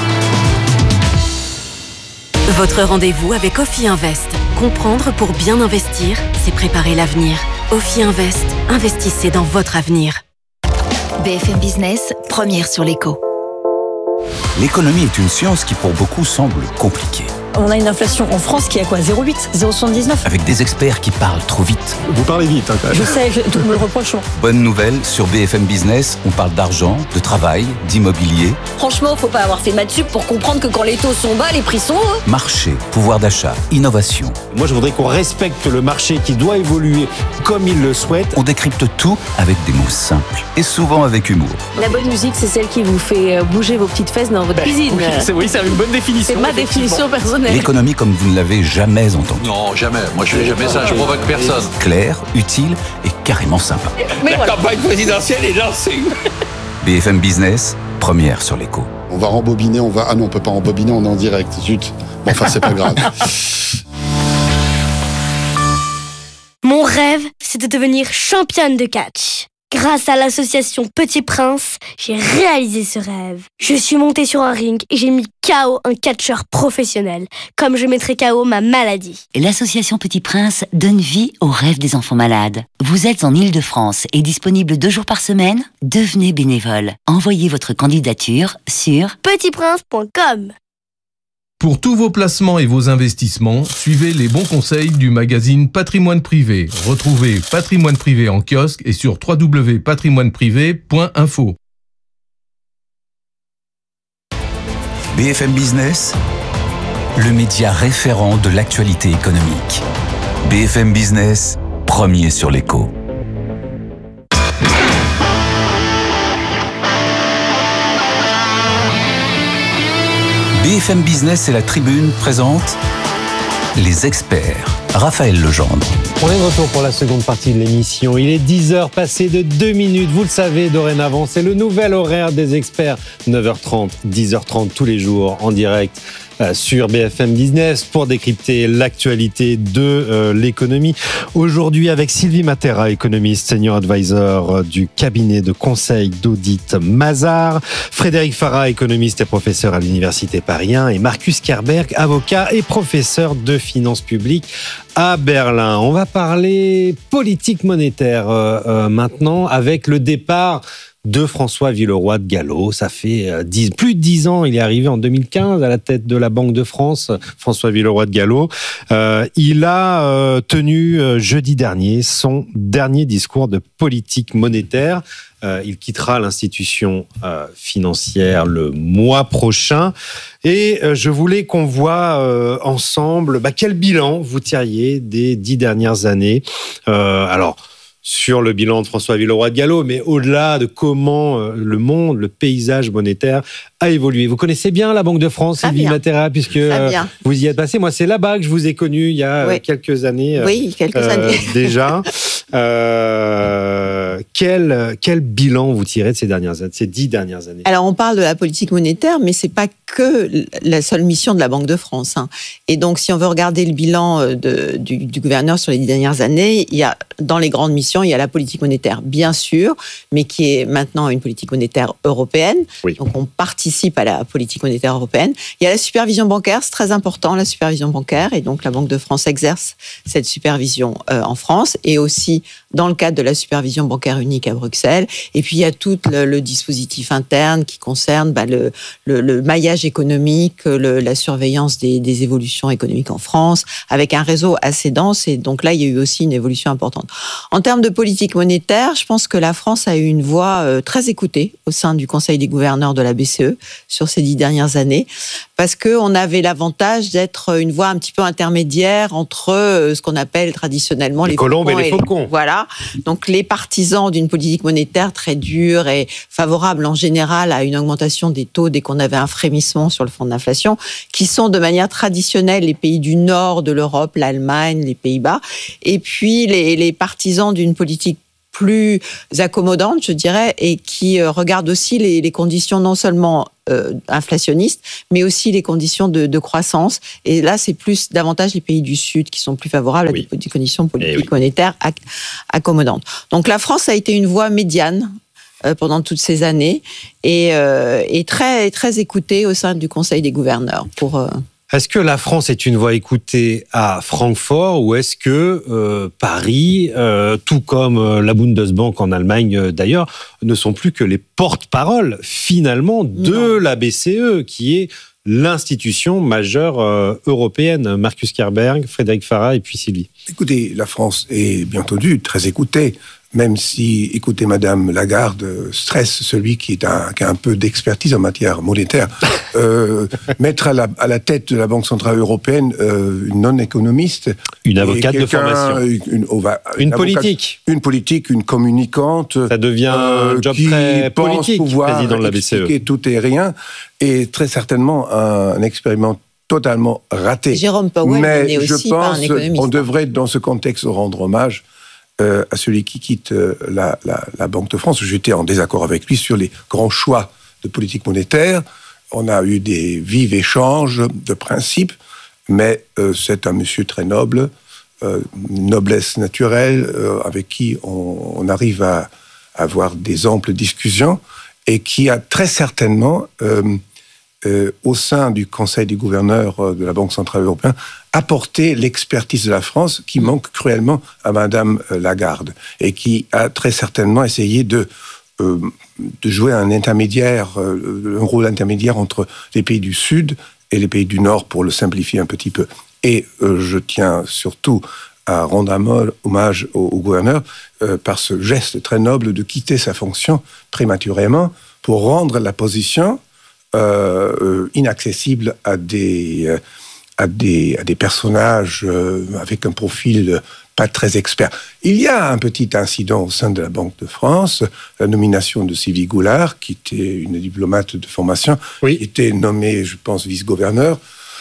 S6: Votre rendez-vous avec Ophi Invest. Comprendre pour bien investir, c'est préparer l'avenir. Ophi Invest, investissez dans votre avenir.
S7: B F M Business, première sur l'écho.
S5: L'économie est une science qui pour beaucoup semble compliquée.
S8: On a une inflation en France qui est à quoi zéro virgule huit, zéro virgule soixante-dix-neuf.
S5: Avec des experts qui parlent trop vite.
S9: Vous parlez vite, hein, quand même.
S8: Je sais, je, tout me le reproche.
S5: Bonne nouvelle, sur B F M Business, on parle d'argent, de travail, d'immobilier,
S8: Franchement, faut pas avoir fait maths sup pour comprendre que quand les taux sont bas, les prix sont hauts.
S5: marché, pouvoir d'achat, innovation.
S2: Moi, je voudrais qu'on respecte le marché qui doit évoluer comme il le souhaite.
S5: On décrypte tout avec des mots simples et souvent avec humour.
S10: La bonne musique, c'est celle qui vous fait bouger vos petites fesses dans votre cuisine.
S9: Oui, c'est, oui, c'est une bonne définition.
S10: C'est ma définition personnelle.
S5: L'économie comme vous ne l'avez jamais entendue.
S11: Non, jamais. Moi, je fais jamais ça. Je provoque personne.
S5: Claire, utile et carrément sympa.
S10: Mais voilà.
S11: campagne présidentielle est lancée.
S5: B F M Business, première sur l'écho.
S9: On va rembobiner, on va... Ah non, on peut pas rembobiner, on est en direct. Zut. Bon, enfin, c'est pas grave.
S12: Mon rêve, c'est de devenir championne de catch. Grâce à l'association Petit Prince, j'ai réalisé ce rêve. Je suis montée sur un ring et j'ai mis K O un catcheur professionnel, comme je mettrais K O ma maladie.
S13: L'association Petit Prince donne vie aux rêves des enfants malades. Vous êtes en Île-de-France et disponible deux jours par semaine? Devenez bénévole. Envoyez votre candidature sur
S12: petit prince point com.
S14: Pour tous vos placements et vos investissements, suivez les bons conseils du magazine Patrimoine Privé. Retrouvez Patrimoine Privé en kiosque et sur w w w point patrimoine privé point info.
S5: B F M Business, le média référent de l'actualité économique. B F M Business, premier sur l'écho. B F M Business et la Tribune présentent les experts. Raphaël Legendre.
S2: On est de retour pour la seconde partie de l'émission. Il est dix heures passées de deux minutes. Vous le savez, dorénavant, c'est le nouvel horaire des experts. neuf heures trente, dix heures trente tous les jours en direct euh, sur B F M Business pour décrypter l'actualité de euh, l'économie. Aujourd'hui avec Sylvie Matera, économiste senior advisor du cabinet de conseil d'audit Mazars, Frédéric Farah, économiste et professeur à l'Université Paris un, et Marcus Kerberg, avocat et professeur de finances publiques à Berlin. On va parler politique monétaire euh, euh, maintenant avec le départ de François Villeroy de Galhau. Ça fait euh, dix, plus de dix ans, il est arrivé en deux mille quinze à la tête de la Banque de France, François Villeroy de Galhau. Euh, il a euh, tenu euh, jeudi dernier son dernier discours de politique monétaire. Euh, il quittera l'institution euh, financière le mois prochain. Et euh, je voulais qu'on voit euh, ensemble bah, quel bilan vous tiriez des dix dernières années. Euh, alors, sur le bilan de François Villeroy de Galhau, mais au-delà de comment euh, le monde, le paysage monétaire a évolué. Vous connaissez bien la Banque de France, Sylvie Matera, puisque euh, vous y êtes passé. Moi, c'est là-bas que je vous ai connu il y a oui. quelques années.
S1: Oui, quelques
S2: euh,
S1: années.
S2: déjà. Euh, quel, quel bilan vous tirez de ces, dernières, de ces dix dernières années?
S1: Alors, on parle de la politique monétaire, mais c'est pas que la seule mission de la Banque de France. Hein. Et donc, si on veut regarder le bilan de, du, du gouverneur sur les dix dernières années, il y a, dans les grandes missions, il y a la politique monétaire, bien sûr, mais qui est maintenant une politique monétaire européenne.
S2: Oui.
S1: Donc, on participe à la politique monétaire européenne. Il y a la supervision bancaire, c'est très important, la supervision bancaire. Et donc, la Banque de France exerce cette supervision euh, en France et aussi dans le cadre de la supervision bancaire unique à Bruxelles. Et puis il y a tout le, le dispositif interne qui concerne bah, le, le, le maillage économique, le, la surveillance des, des évolutions économiques en France, avec un réseau assez dense. Et donc là, il y a eu aussi une évolution importante. En termes de politique monétaire, je pense que la France a eu une voix euh, très écoutée au sein du Conseil des gouverneurs de la B C E sur ces dix dernières années, parce qu'on avait l'avantage d'être une voix un petit peu intermédiaire entre euh, ce qu'on appelle traditionnellement les,
S2: les colombes et les faucons.
S1: Les, voilà. Donc les partisans d'une politique monétaire très dure et favorable en général à une augmentation des taux dès qu'on avait un frémissement sur le front de l'inflation, qui sont de manière traditionnelle les pays du nord de l'Europe, l'Allemagne, les Pays-Bas, et puis les, les partisans d'une politique plus accommodante, je dirais, et qui euh, regarde aussi les, les conditions non seulement euh, inflationnistes, mais aussi les conditions de, de croissance. Et là, c'est plus davantage les pays du Sud qui sont plus favorables oui. à des, des conditions politiques oui. monétaires ac- accommodantes. Donc la France a été une voie médiane euh, pendant toutes ces années et, euh, et très, très écoutée au sein du Conseil des gouverneurs pour... Euh,
S2: Est-ce que la France est une voix écoutée à Francfort ou est-ce que euh, Paris, euh, tout comme euh, la Bundesbank en Allemagne euh, d'ailleurs, ne sont plus que les porte-paroles finalement de non. la B C E qui est l'institution majeure euh, européenne? Marcus Kerberg, Frédéric Farah et puis Sylvie.
S4: Écoutez, la France est bien entendu très écoutée. Même si, écoutez, Madame Lagarde stresse celui qui, est un, qui a un peu d'expertise en matière monétaire. Euh, mettre à la, à la tête de la Banque Centrale Européenne euh, une non-économiste.
S2: Une avocate de formation.
S4: Une, une, oh, bah,
S2: une, une
S4: avocate,
S2: politique.
S4: Une politique, une communicante.
S2: Ça devient euh, un job très politique, président de la B C E.
S4: Expliquer tout et rien. Et très certainement un, un expériment totalement raté.
S1: Jérôme Powell
S4: Mais
S1: est
S4: je
S1: aussi
S4: pense
S1: pas un économiste.
S4: On devrait, dans ce contexte, rendre hommage Euh, à celui qui quitte euh, la, la, la Banque de France. J'étais en désaccord avec lui sur les grands choix de politique monétaire. On a eu des vifs échanges de principes, mais euh, c'est un monsieur très noble, euh, noblesse naturelle, euh, avec qui on, on arrive à, à avoir des amples discussions, et qui a très certainement, euh, euh, au sein du Conseil des gouverneurs de la Banque Centrale Européenne, apporter l'expertise de la France qui manque cruellement à Madame Lagarde et qui a très certainement essayé de, euh, de jouer un intermédiaire, euh, un rôle intermédiaire entre les pays du Sud et les pays du Nord, pour le simplifier un petit peu. Et euh, je tiens surtout à rendre un hommage au, au gouverneur euh, par ce geste très noble de quitter sa fonction prématurément pour rendre la position euh, euh, inaccessible à des... Euh, À des, à des personnages euh, avec un profil pas très expert. Il y a un petit incident au sein de la Banque de France, la nomination de Sylvie Goulard, qui était une diplomate de formation,
S2: oui.
S4: qui était nommée, je pense, vice-gouverneur.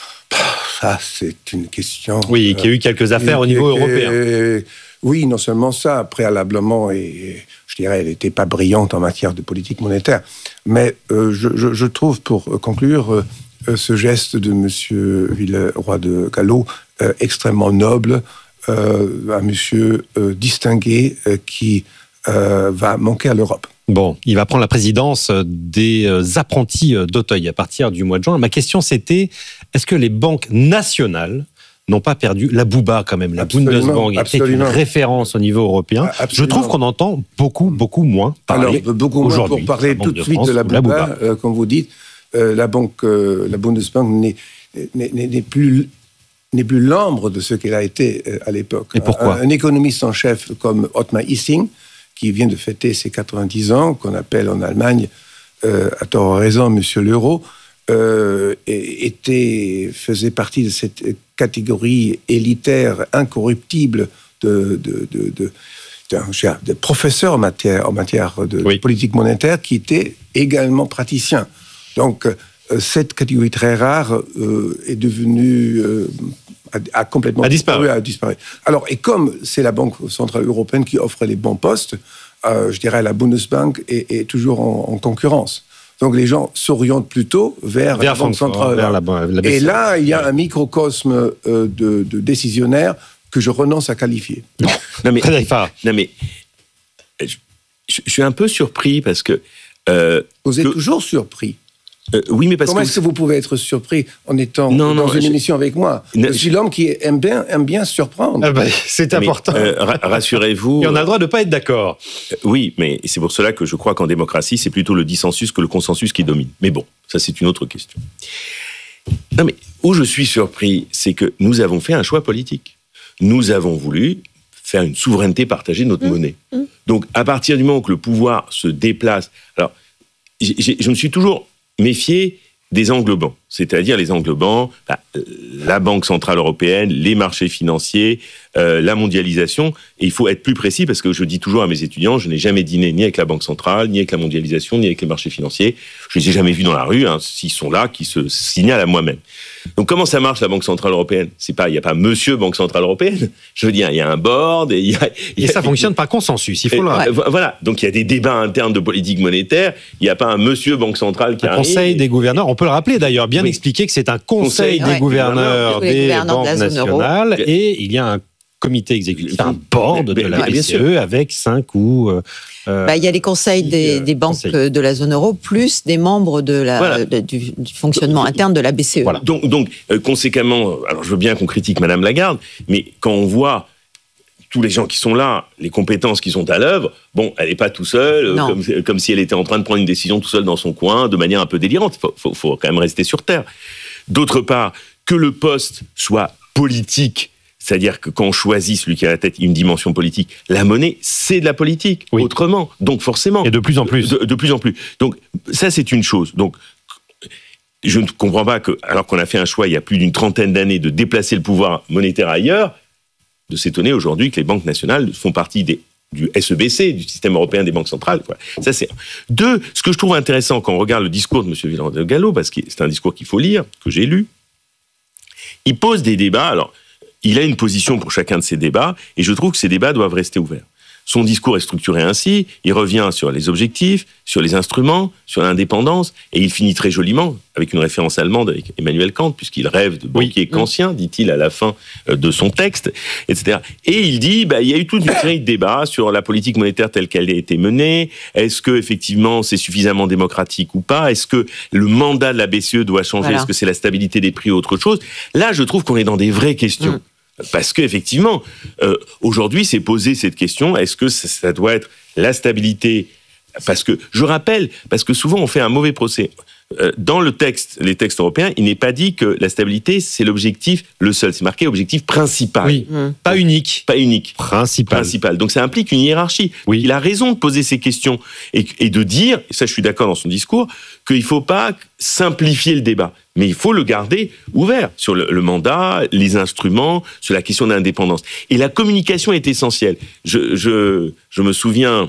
S4: Ça, c'est une question...
S2: Oui, euh, qui a eu quelques affaires au niveau
S4: et,
S2: européen.
S4: Et, oui, non seulement ça, préalablement, et je dirais, elle n'était pas brillante en matière de politique monétaire. Mais euh, je, je, je trouve, pour conclure... Euh, ce geste de M. Villeroy de Galhau, euh, extrêmement noble, euh, un monsieur euh, distingué euh, qui euh, va manquer à l'Europe.
S2: Bon, il va prendre la présidence des apprentis d'Auteuil à partir du mois de juin. Ma question, c'était, est-ce que les banques nationales n'ont pas perdu la bouba quand même? La
S4: absolument,
S2: Bundesbank était une référence au niveau européen.
S4: Absolument.
S2: Je trouve qu'on entend beaucoup, beaucoup moins parler
S4: Alors, beaucoup moins
S2: aujourd'hui.
S4: Pour parler tout de, de suite France, de la bouba, la bouba. Euh, comme vous dites, Euh, la banque, euh, la Bundesbank n'est, n'est, n'est, plus, n'est plus l'ombre de ce qu'elle a été euh, à l'époque.
S2: Et pourquoi?
S4: Un, un économiste en chef comme Ottmar Hissing, qui vient de fêter ses quatre-vingt-dix ans, qu'on appelle en Allemagne, euh, à tort raison, Monsieur l'Euro, euh, était, faisait partie de cette catégorie élitaire, incorruptible de... de, de, de d'un de professeur en matière, en matière de, oui. de politique monétaire, qui était également praticien. Donc, euh, cette catégorie très rare euh, est devenue... Euh, a, a complètement
S2: a disparu.
S4: A disparu. Alors, et comme c'est la Banque Centrale Européenne qui offre les bons postes, euh, je dirais la Bundesbank est, est toujours en, en concurrence. Donc, les gens s'orientent plutôt vers, vers la Banque Centrale. Vers la, la et là, il y a ouais. un microcosme euh, de, de décisionnaires que je renonce à qualifier.
S3: Non, non mais, non mais je, je suis un peu surpris parce que...
S4: Euh, Vous êtes que, toujours surpris.
S3: Euh, oui, mais parce
S4: Comment
S3: que...
S4: est-ce que vous pouvez être surpris en étant
S3: non,
S4: dans
S3: non,
S4: une
S3: je...
S4: émission avec moi?
S3: Non,
S4: je suis l'homme qui aime bien, aime bien surprendre.
S2: Ah bah, c'est
S3: mais,
S2: important.
S3: Euh, ra- rassurez-vous.
S2: Et on a le droit de ne pas être d'accord.
S3: Euh, oui, mais c'est pour cela que je crois qu'en démocratie, c'est plutôt le dissensus que le consensus qui domine. Mais bon, ça c'est une autre question. Non, mais où je suis surpris, c'est que nous avons fait un choix politique. Nous avons voulu faire une souveraineté partagée de notre mmh. monnaie. Mmh. Donc, à partir du moment que le pouvoir se déplace... Alors, j'ai, j'ai, je me suis toujours méfié des englobants, c'est-à-dire les englobants, bah, la Banque Centrale Européenne, les marchés financiers, euh, la mondialisation. Et il faut être plus précis parce que je dis toujours à mes étudiants, je n'ai jamais dîné ni avec la Banque Centrale, ni avec la mondialisation, ni avec les marchés financiers. Je les ai jamais vus dans la rue, hein, s'ils sont là, qui se signalent à moi-même. Donc comment ça marche la Banque Centrale Européenne ? C'est pas, il n'y a pas Monsieur Banque Centrale Européenne. Je veux dire, il y a un board et il y a, il y a
S2: et ça fonctionne par consensus. Il faut
S3: et,
S2: le rappeler.
S3: Voilà. Donc il y a des débats internes de politique monétaire. Il n'y a pas un Monsieur Banque Centrale qui
S2: un
S3: arrive.
S2: Conseil des gouverneurs. On peut le rappeler d'ailleurs, bien oui. expliquer que c'est un conseil, conseil des ouais. gouverneurs des, des gouverneurs banques de nationales et il y a un comité exécutif, un board de la B C E avec cinq ou
S1: Euh, bah, il y a les conseils des, des banques conseils. de la zone euro, plus des membres de la, voilà. de, du, du fonctionnement donc, interne de la B C E.
S3: Voilà. Donc, donc euh, conséquemment, alors je veux bien qu'on critique Madame Lagarde, mais quand on voit tous les gens qui sont là, les compétences qui sont à l'œuvre, bon, elle n'est pas tout seule, euh, comme, comme si elle était en train de prendre une décision tout seule dans son coin, de manière un peu délirante. Il faut, faut, faut quand même rester sur terre. D'autre part, que le poste soit politique, c'est-à-dire que quand on choisit celui qui a la tête une dimension politique, la monnaie, c'est de la politique, oui. autrement. Donc forcément.
S2: Et de plus en plus.
S3: De, de plus en plus. Donc ça, c'est une chose. Donc je ne comprends pas que, alors qu'on a fait un choix il y a plus d'une trentaine d'années de déplacer le pouvoir monétaire ailleurs, de s'étonner aujourd'hui que les banques nationales font partie des, du S E B C, du système européen des banques centrales. Quoi. Ça, c'est deux. Ce que je trouve intéressant quand on regarde le discours de M. Villardo-Gallo, parce que c'est un discours qu'il faut lire, que j'ai lu, il pose des débats. Alors, il a une position pour chacun de ces débats, et je trouve que ces débats doivent rester ouverts. Son discours est structuré ainsi, il revient sur les objectifs, sur les instruments, sur l'indépendance, et il finit très joliment, avec une référence allemande avec Emmanuel Kant, puisqu'il rêve de banquier oui. kantien, dit-il à la fin de son texte, et cetera. Et il dit, bah, il y a eu toute une série de débats sur la politique monétaire telle qu'elle a été menée, est-ce que effectivement c'est suffisamment démocratique ou pas, est-ce que le mandat de la B C E doit changer, voilà. est-ce que c'est la stabilité des prix ou autre chose ? Là, je trouve qu'on est dans des vraies questions. Mmh. Parce qu'effectivement, euh, aujourd'hui, c'est posé cette question, est-ce que ça, ça doit être la stabilité ? Parce que, je rappelle, parce que souvent on fait un mauvais procès. Euh, dans le texte, les textes européens, il n'est pas dit que la stabilité, c'est l'objectif, le seul. C'est marqué objectif principal.
S2: Oui, mmh. pas unique.
S3: Pas unique.
S2: Principal.
S3: Principal. Donc ça implique une hiérarchie. Oui. Il a raison de poser ces questions et, et de dire, et ça je suis d'accord dans son discours, qu'il ne faut pas simplifier le débat. Mais il faut le garder ouvert sur le, le mandat, les instruments, sur la question d'indépendance. Et la communication est essentielle. Je, je, je me souviens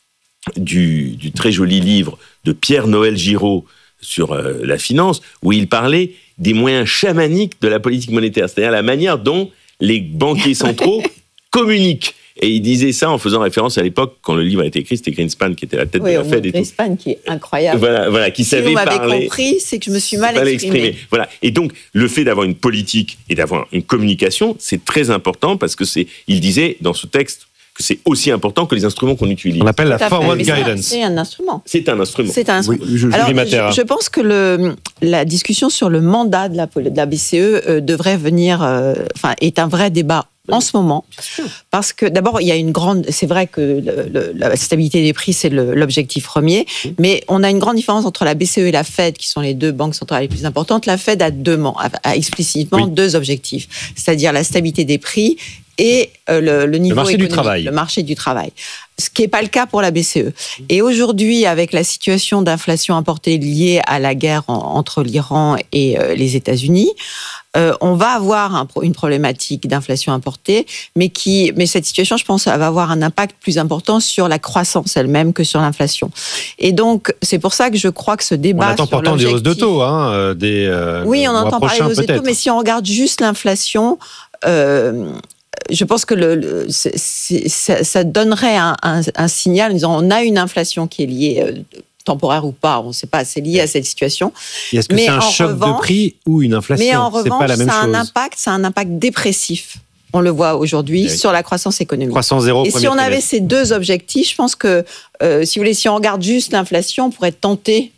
S3: du, du très joli livre de Pierre-Noël Giraud sur euh, la finance, où il parlait des moyens chamaniques de la politique monétaire, c'est-à-dire la manière dont les banquiers centraux communiquent. Et il disait ça en faisant référence à l'époque, quand le livre a été écrit, c'était Greenspan qui était à la tête oui, de la Fed. Et
S1: Greenspan qui est incroyable.
S3: Voilà, voilà, qui
S1: si
S3: savait parler.
S1: Si vous m'avez compris, c'est que je me suis mal exprimé. exprimé.
S3: Voilà. Et donc, le fait d'avoir une politique et d'avoir une communication, c'est très important parce que c'est, il disait dans ce texte, que c'est aussi important que les instruments qu'on utilise.
S2: On appelle la forward guidance.
S1: C'est un instrument.
S3: C'est un instrument.
S1: C'est un instrument.
S2: Oui, je,
S1: Alors, je, je pense que le, la discussion sur le mandat de la, de la B C E euh, devrait venir, euh, enfin, est un vrai débat en ce moment, parce que d'abord, il y a une grande... C'est vrai que le, le, la stabilité des prix, c'est le, l'objectif premier, mmh. mais on a une grande différence entre la B C E et la Fed, qui sont les deux banques centrales les plus importantes. La Fed a, deux, a, a explicitement oui. deux objectifs, c'est-à-dire la stabilité des prix et euh, le, le niveau
S2: le marché
S1: économique,
S2: du travail.
S1: le marché du travail. Ce qui n'est pas le cas pour la B C E. Et aujourd'hui, avec la situation d'inflation importée liée à la guerre en, entre l'Iran et euh, les États-Unis, euh, on va avoir un, une problématique d'inflation importée, mais, qui, mais cette situation, je pense, va avoir un impact plus important sur la croissance elle-même que sur l'inflation. Et donc, c'est pour ça que je crois que ce débat
S2: on attend
S1: sur
S2: pourtant
S1: l'objectif...
S2: des hausses de taux, hein, des euh,
S1: oui, on entend
S2: prochains,
S1: parler de hausses de taux, mais si on regarde juste l'inflation... Euh, je pense que le, le, c'est, c'est, ça, ça donnerait un, un, un signal en disant on a une inflation qui est liée, euh, temporaire ou pas, on ne sait pas, c'est lié à cette situation.
S2: Et est-ce que mais c'est un choc revanche, de prix ou une inflation ?
S1: Mais en
S2: c'est
S1: revanche,
S2: pas la même
S1: ça a
S2: chose.
S1: un impact, ça a un impact dépressif. On le voit aujourd'hui oui. sur la croissance économique.
S2: Croissance zéro.
S1: Et si on avait ces deux objectifs, je pense que, euh, si vous voulez, si on regarde juste l'inflation, on pourrait tenter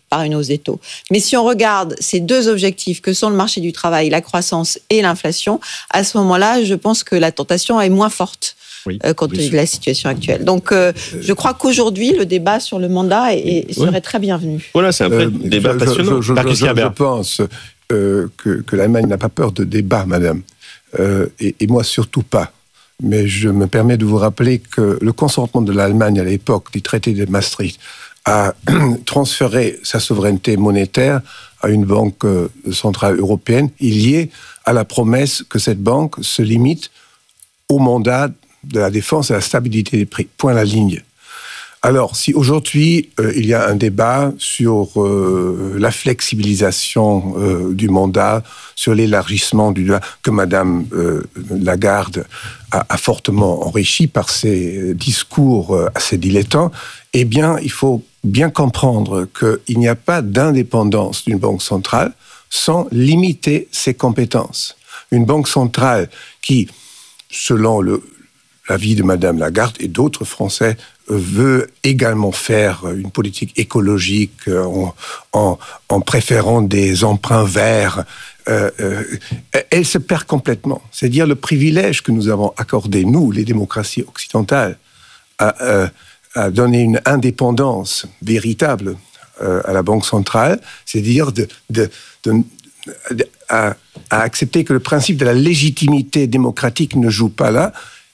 S1: par une hausse des taux. Mais si on regarde ces deux objectifs que sont le marché du travail, la croissance et l'inflation, à ce moment-là, je pense que la tentation est moins forte. Oui, euh, compte tenu de la situation actuelle. Donc, euh, je crois qu'aujourd'hui, le débat sur le mandat est, est, serait oui. très bienvenu.
S3: Voilà, c'est un vrai euh, débat je, passionnant.
S4: Je, je, je, je, je pense euh, que, que l'Allemagne n'a pas peur de débat, madame. Euh, et, et moi, surtout pas. Mais je me permets de vous rappeler que le consentement de l'Allemagne à l'époque du traité de Maastricht a transféré sa souveraineté monétaire à une banque centrale européenne, liée à la promesse que cette banque se limite au mandat de la défense et la stabilité des prix. Point à la ligne. Alors, si aujourd'hui, euh, il y a un débat sur euh, la flexibilisation euh, du mandat, sur l'élargissement du que Madame euh, Lagarde a, a fortement enrichi par ses discours euh, assez dilettants, eh bien, il faut bien comprendre qu'il n'y a pas d'indépendance d'une banque centrale sans limiter ses compétences. Une banque centrale qui, selon le l'avis de Madame Lagarde et d'autres Français, veut également faire une politique écologique en, en, en préférant des emprunts verts. Euh, euh, elle se perd complètement. C'est-à-dire le privilège que nous avons accordé, nous, les démocraties occidentales, à, euh, à donner une indépendance véritable euh, à la Banque centrale, c'est-à-dire de, de, de, de, à, à accepter que le principe de la légitimité démocratique ne joue pas là,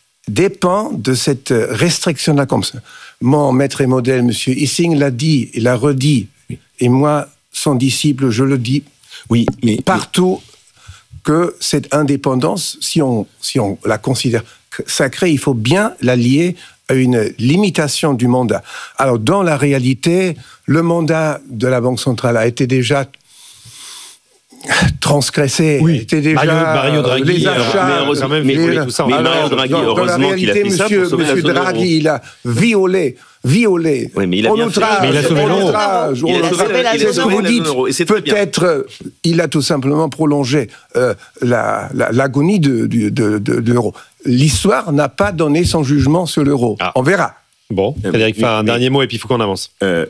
S4: dépend de cette restriction-là comme ça. Mon maître et modèle, M. Ising, l'a dit, il l'a redit, oui. Et moi, son disciple, je le dis
S3: oui, mais,
S4: partout, mais... que cette indépendance, si on, si on la considère sacrée, il faut bien la lier à une limitation du mandat. Alors, dans la réalité, le mandat de la Banque centrale a été déjà transgressé,
S2: oui.
S4: était déjà
S2: Mario, Mario Draghi,
S4: les achats,
S2: mais, quand même,
S4: les,
S2: les, tout ça.
S3: Mais Mario Draghi,
S4: dans,
S3: heureusement
S4: dans la réalité,
S3: qu'il a fait
S4: monsieur,
S3: ça pour
S4: monsieur Draghi, il a violé, violé,
S3: oui, mais il a
S4: on
S3: bien
S4: outrage,
S3: fait. Mais il a sauvé
S4: on
S3: l'euro.
S4: outrage,
S3: Il
S4: on
S3: a sauvé la
S4: outrage. C'est ce que vous dites. Peut-être, il a tout simplement prolongé euh, la, la, l'agonie de, de, de, de, de l'euro. L'histoire n'a pas donné son jugement sur l'euro. Ah. On verra.
S2: Bon, Frédéric, fait un mais, dernier mot et puis il faut qu'on avance. Euh,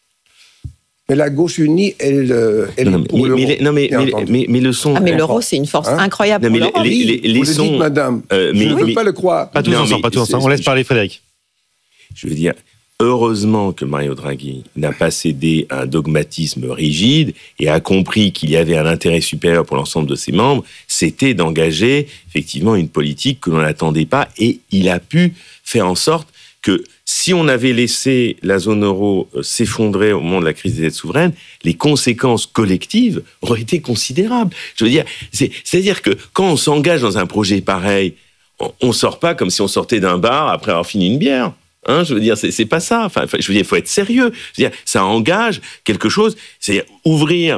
S4: Mais la gauche unie, elle, elle
S3: non,
S4: pour
S3: mais,
S4: l'euro.
S3: Mais, non, mais, mais, mais, mais le son...
S1: Ah, mais l'euro, c'est une force hein incroyable
S3: non, mais
S1: pour l'euro.
S3: Les, les, les
S4: vous
S3: sons,
S4: le dites, madame.
S3: Euh, mais,
S4: je ne veux
S3: mais,
S4: pas le croire.
S2: Pas tous non, ensemble, pas tous ensemble. On laisse parler Frédéric.
S3: Je veux dire, heureusement que Mario Draghi n'a pas cédé à un dogmatisme rigide et a compris qu'il y avait un intérêt supérieur pour l'ensemble de ses membres, c'était d'engager effectivement une politique que l'on n'attendait pas, et il a pu faire en sorte que si on avait laissé la zone euro s'effondrer au moment de la crise des dettes souveraines, les conséquences collectives auraient été considérables. Je veux dire, c'est, c'est-à-dire que quand on s'engage dans un projet pareil, on ne sort pas comme si on sortait d'un bar après avoir fini une bière. Hein, je veux dire, c'est, c'est pas ça. Enfin, je veux dire, il faut être sérieux. Je veux dire, ça engage quelque chose. C'est ouvrir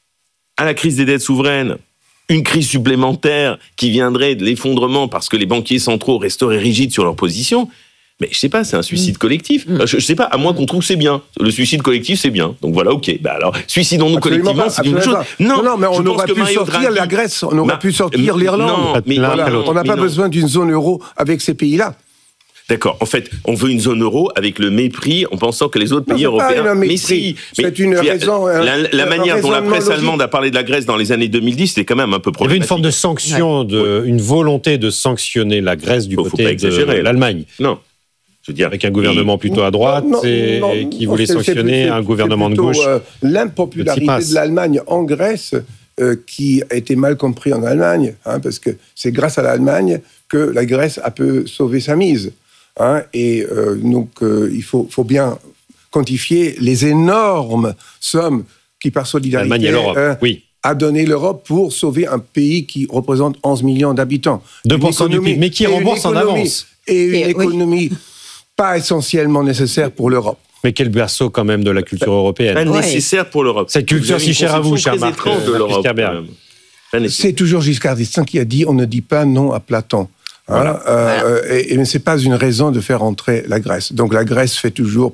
S3: à la crise des dettes souveraines une crise supplémentaire qui viendrait de l'effondrement parce que les banquiers centraux resteraient rigides sur leur position. Mais je sais pas, c'est un suicide collectif. Mmh. Je, je sais pas, à moins qu'on trouve que c'est bien. Le suicide collectif, c'est bien. Donc voilà, ok. Bah alors, suicidons-nous absolument collectivement, pas, c'est une chose.
S4: Non, non, mais on aurait pu sortir Draghi... la Grèce, on aurait bah, pu sortir euh, l'Irlande. Non, mais voilà, on n'a pas non. besoin d'une zone euro avec ces pays-là.
S3: D'accord. En fait, on veut une zone euro avec le mépris, en pensant que les autres non, pays européens.
S4: Mais si,
S3: mais
S4: c'est une raison.
S3: La, la manière dont la presse logique. allemande a parlé de la Grèce dans les années deux mille dix, c'était quand même un peu problématique.
S2: Il y avait une forme de sanction, de, une volonté de sanctionner la Grèce du
S3: faut,
S2: côté
S3: faut pas exagérer,
S2: de l'Allemagne.
S3: Non. Je veux dire,
S2: avec un gouvernement plutôt à droite non, non, et non, qui voulait c'est, sanctionner c'est, c'est, un gouvernement
S4: plutôt,
S2: de gauche.
S4: Euh, l'impopularité de, de l'Allemagne en Grèce, euh, qui a été mal compris en Allemagne, hein, parce que c'est grâce à l'Allemagne que la Grèce a pu sauver sa mise. Hein, et euh, donc, euh, il faut, faut bien quantifier les énormes sommes qui, par solidarité,
S2: euh, oui.
S4: a donné l'Europe pour sauver un pays qui représente onze millions d'habitants.
S2: deux pour cent du P I B, mais qui rembourse en avance.
S4: Et une
S1: et,
S4: économie... Oui. pas essentiellement nécessaire pour l'Europe.
S2: Mais quel berceau quand même de la culture européenne.
S3: Pas nécessaire pour l'Europe.
S2: Cette culture si chère à vous, cher Marc
S3: Fiskerberg.
S4: C'est toujours Giscard d'Estaing qui a dit on ne dit pas non à Platon. Voilà. Hein, euh, voilà. Et, et ce n'est pas une raison de faire entrer la Grèce. Donc la Grèce fait toujours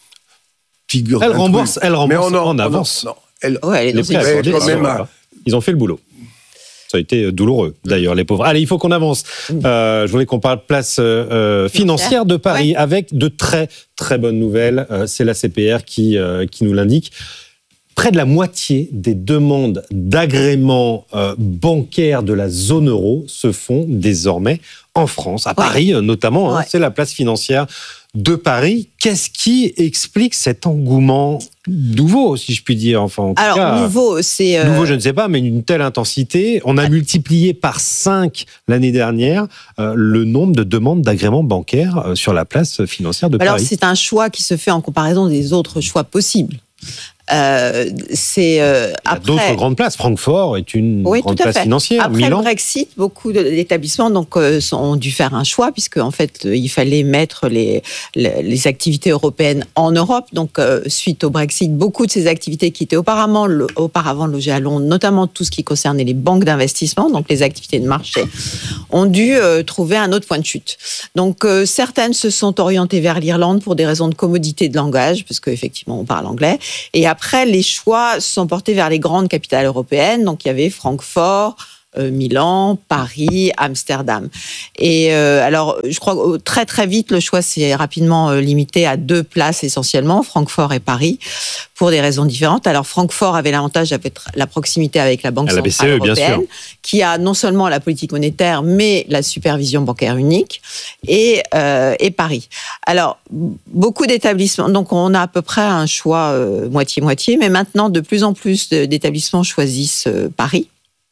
S4: figure.
S2: Elle rembourse, elle rembourse
S4: mais on en,
S2: en avance.
S4: Non, non, elle,
S1: ouais, elle
S2: les prêts, quand même à... Ils ont fait le boulot. Ça a été douloureux, d'ailleurs, les pauvres. Allez, il faut qu'on avance. Euh, je voulais qu'on parle place euh, financière de Paris, ouais. avec de très, très bonnes nouvelles. Euh, c'est la C P R qui, euh, qui nous l'indique. près de la moitié des demandes d'agrément euh, bancaire de la zone euro se font désormais en France, à ouais. Paris notamment. Ouais. Hein, c'est la place financière de Paris. Qu'est-ce qui explique cet engouement nouveau, si je puis dire, enfin, en tout
S1: Alors,
S2: cas,
S1: nouveau, c'est... Euh...
S2: Nouveau, je ne sais pas, mais une telle intensité. On a multiplié par cinq l'année dernière euh, le nombre de demandes d'agrément bancaire euh, sur la place financière de
S1: Alors,
S2: Paris.
S1: Alors, c'est un choix qui se fait en comparaison des autres choix possibles. Euh, c'est euh,
S2: Il y a
S1: après
S2: d'autres grandes places. Francfort est une
S1: oui,
S2: grande
S1: tout à
S2: place
S1: fait.
S2: financière.
S1: Après
S2: Milan.
S1: le Brexit, beaucoup d'établissements donc euh, ont dû faire un choix puisque en fait il fallait mettre les les, les activités européennes en Europe. Donc euh, suite au Brexit, beaucoup de ces activités qui étaient auparavant le, auparavant logées à Londres, notamment tout ce qui concernait les banques d'investissement, donc les activités de marché, ont dû euh, trouver un autre point de chute. Donc euh, certaines se sont orientées vers l'Irlande pour des raisons de commodité de langage, parce qu'effectivement on parle anglais. Et après, les choix se sont portés vers les grandes capitales européennes. Donc, il y avait Francfort, euh, Milan, Paris, Amsterdam. Et euh, alors, je crois que très, très vite, le choix s'est rapidement euh, limité à deux places essentiellement, Francfort et Paris, pour des raisons différentes. Alors, Francfort avait l'avantage d'être la proximité avec la Banque
S2: à la
S1: centrale
S2: B C E,
S1: européenne,
S2: bien sûr.
S1: Qui a non seulement la politique monétaire, mais la supervision bancaire unique, et, euh, et Paris. Alors, beaucoup d'établissements, donc on a à peu près un choix euh, moitié-moitié, mais maintenant, de plus en plus d'établissements choisissent euh, Paris.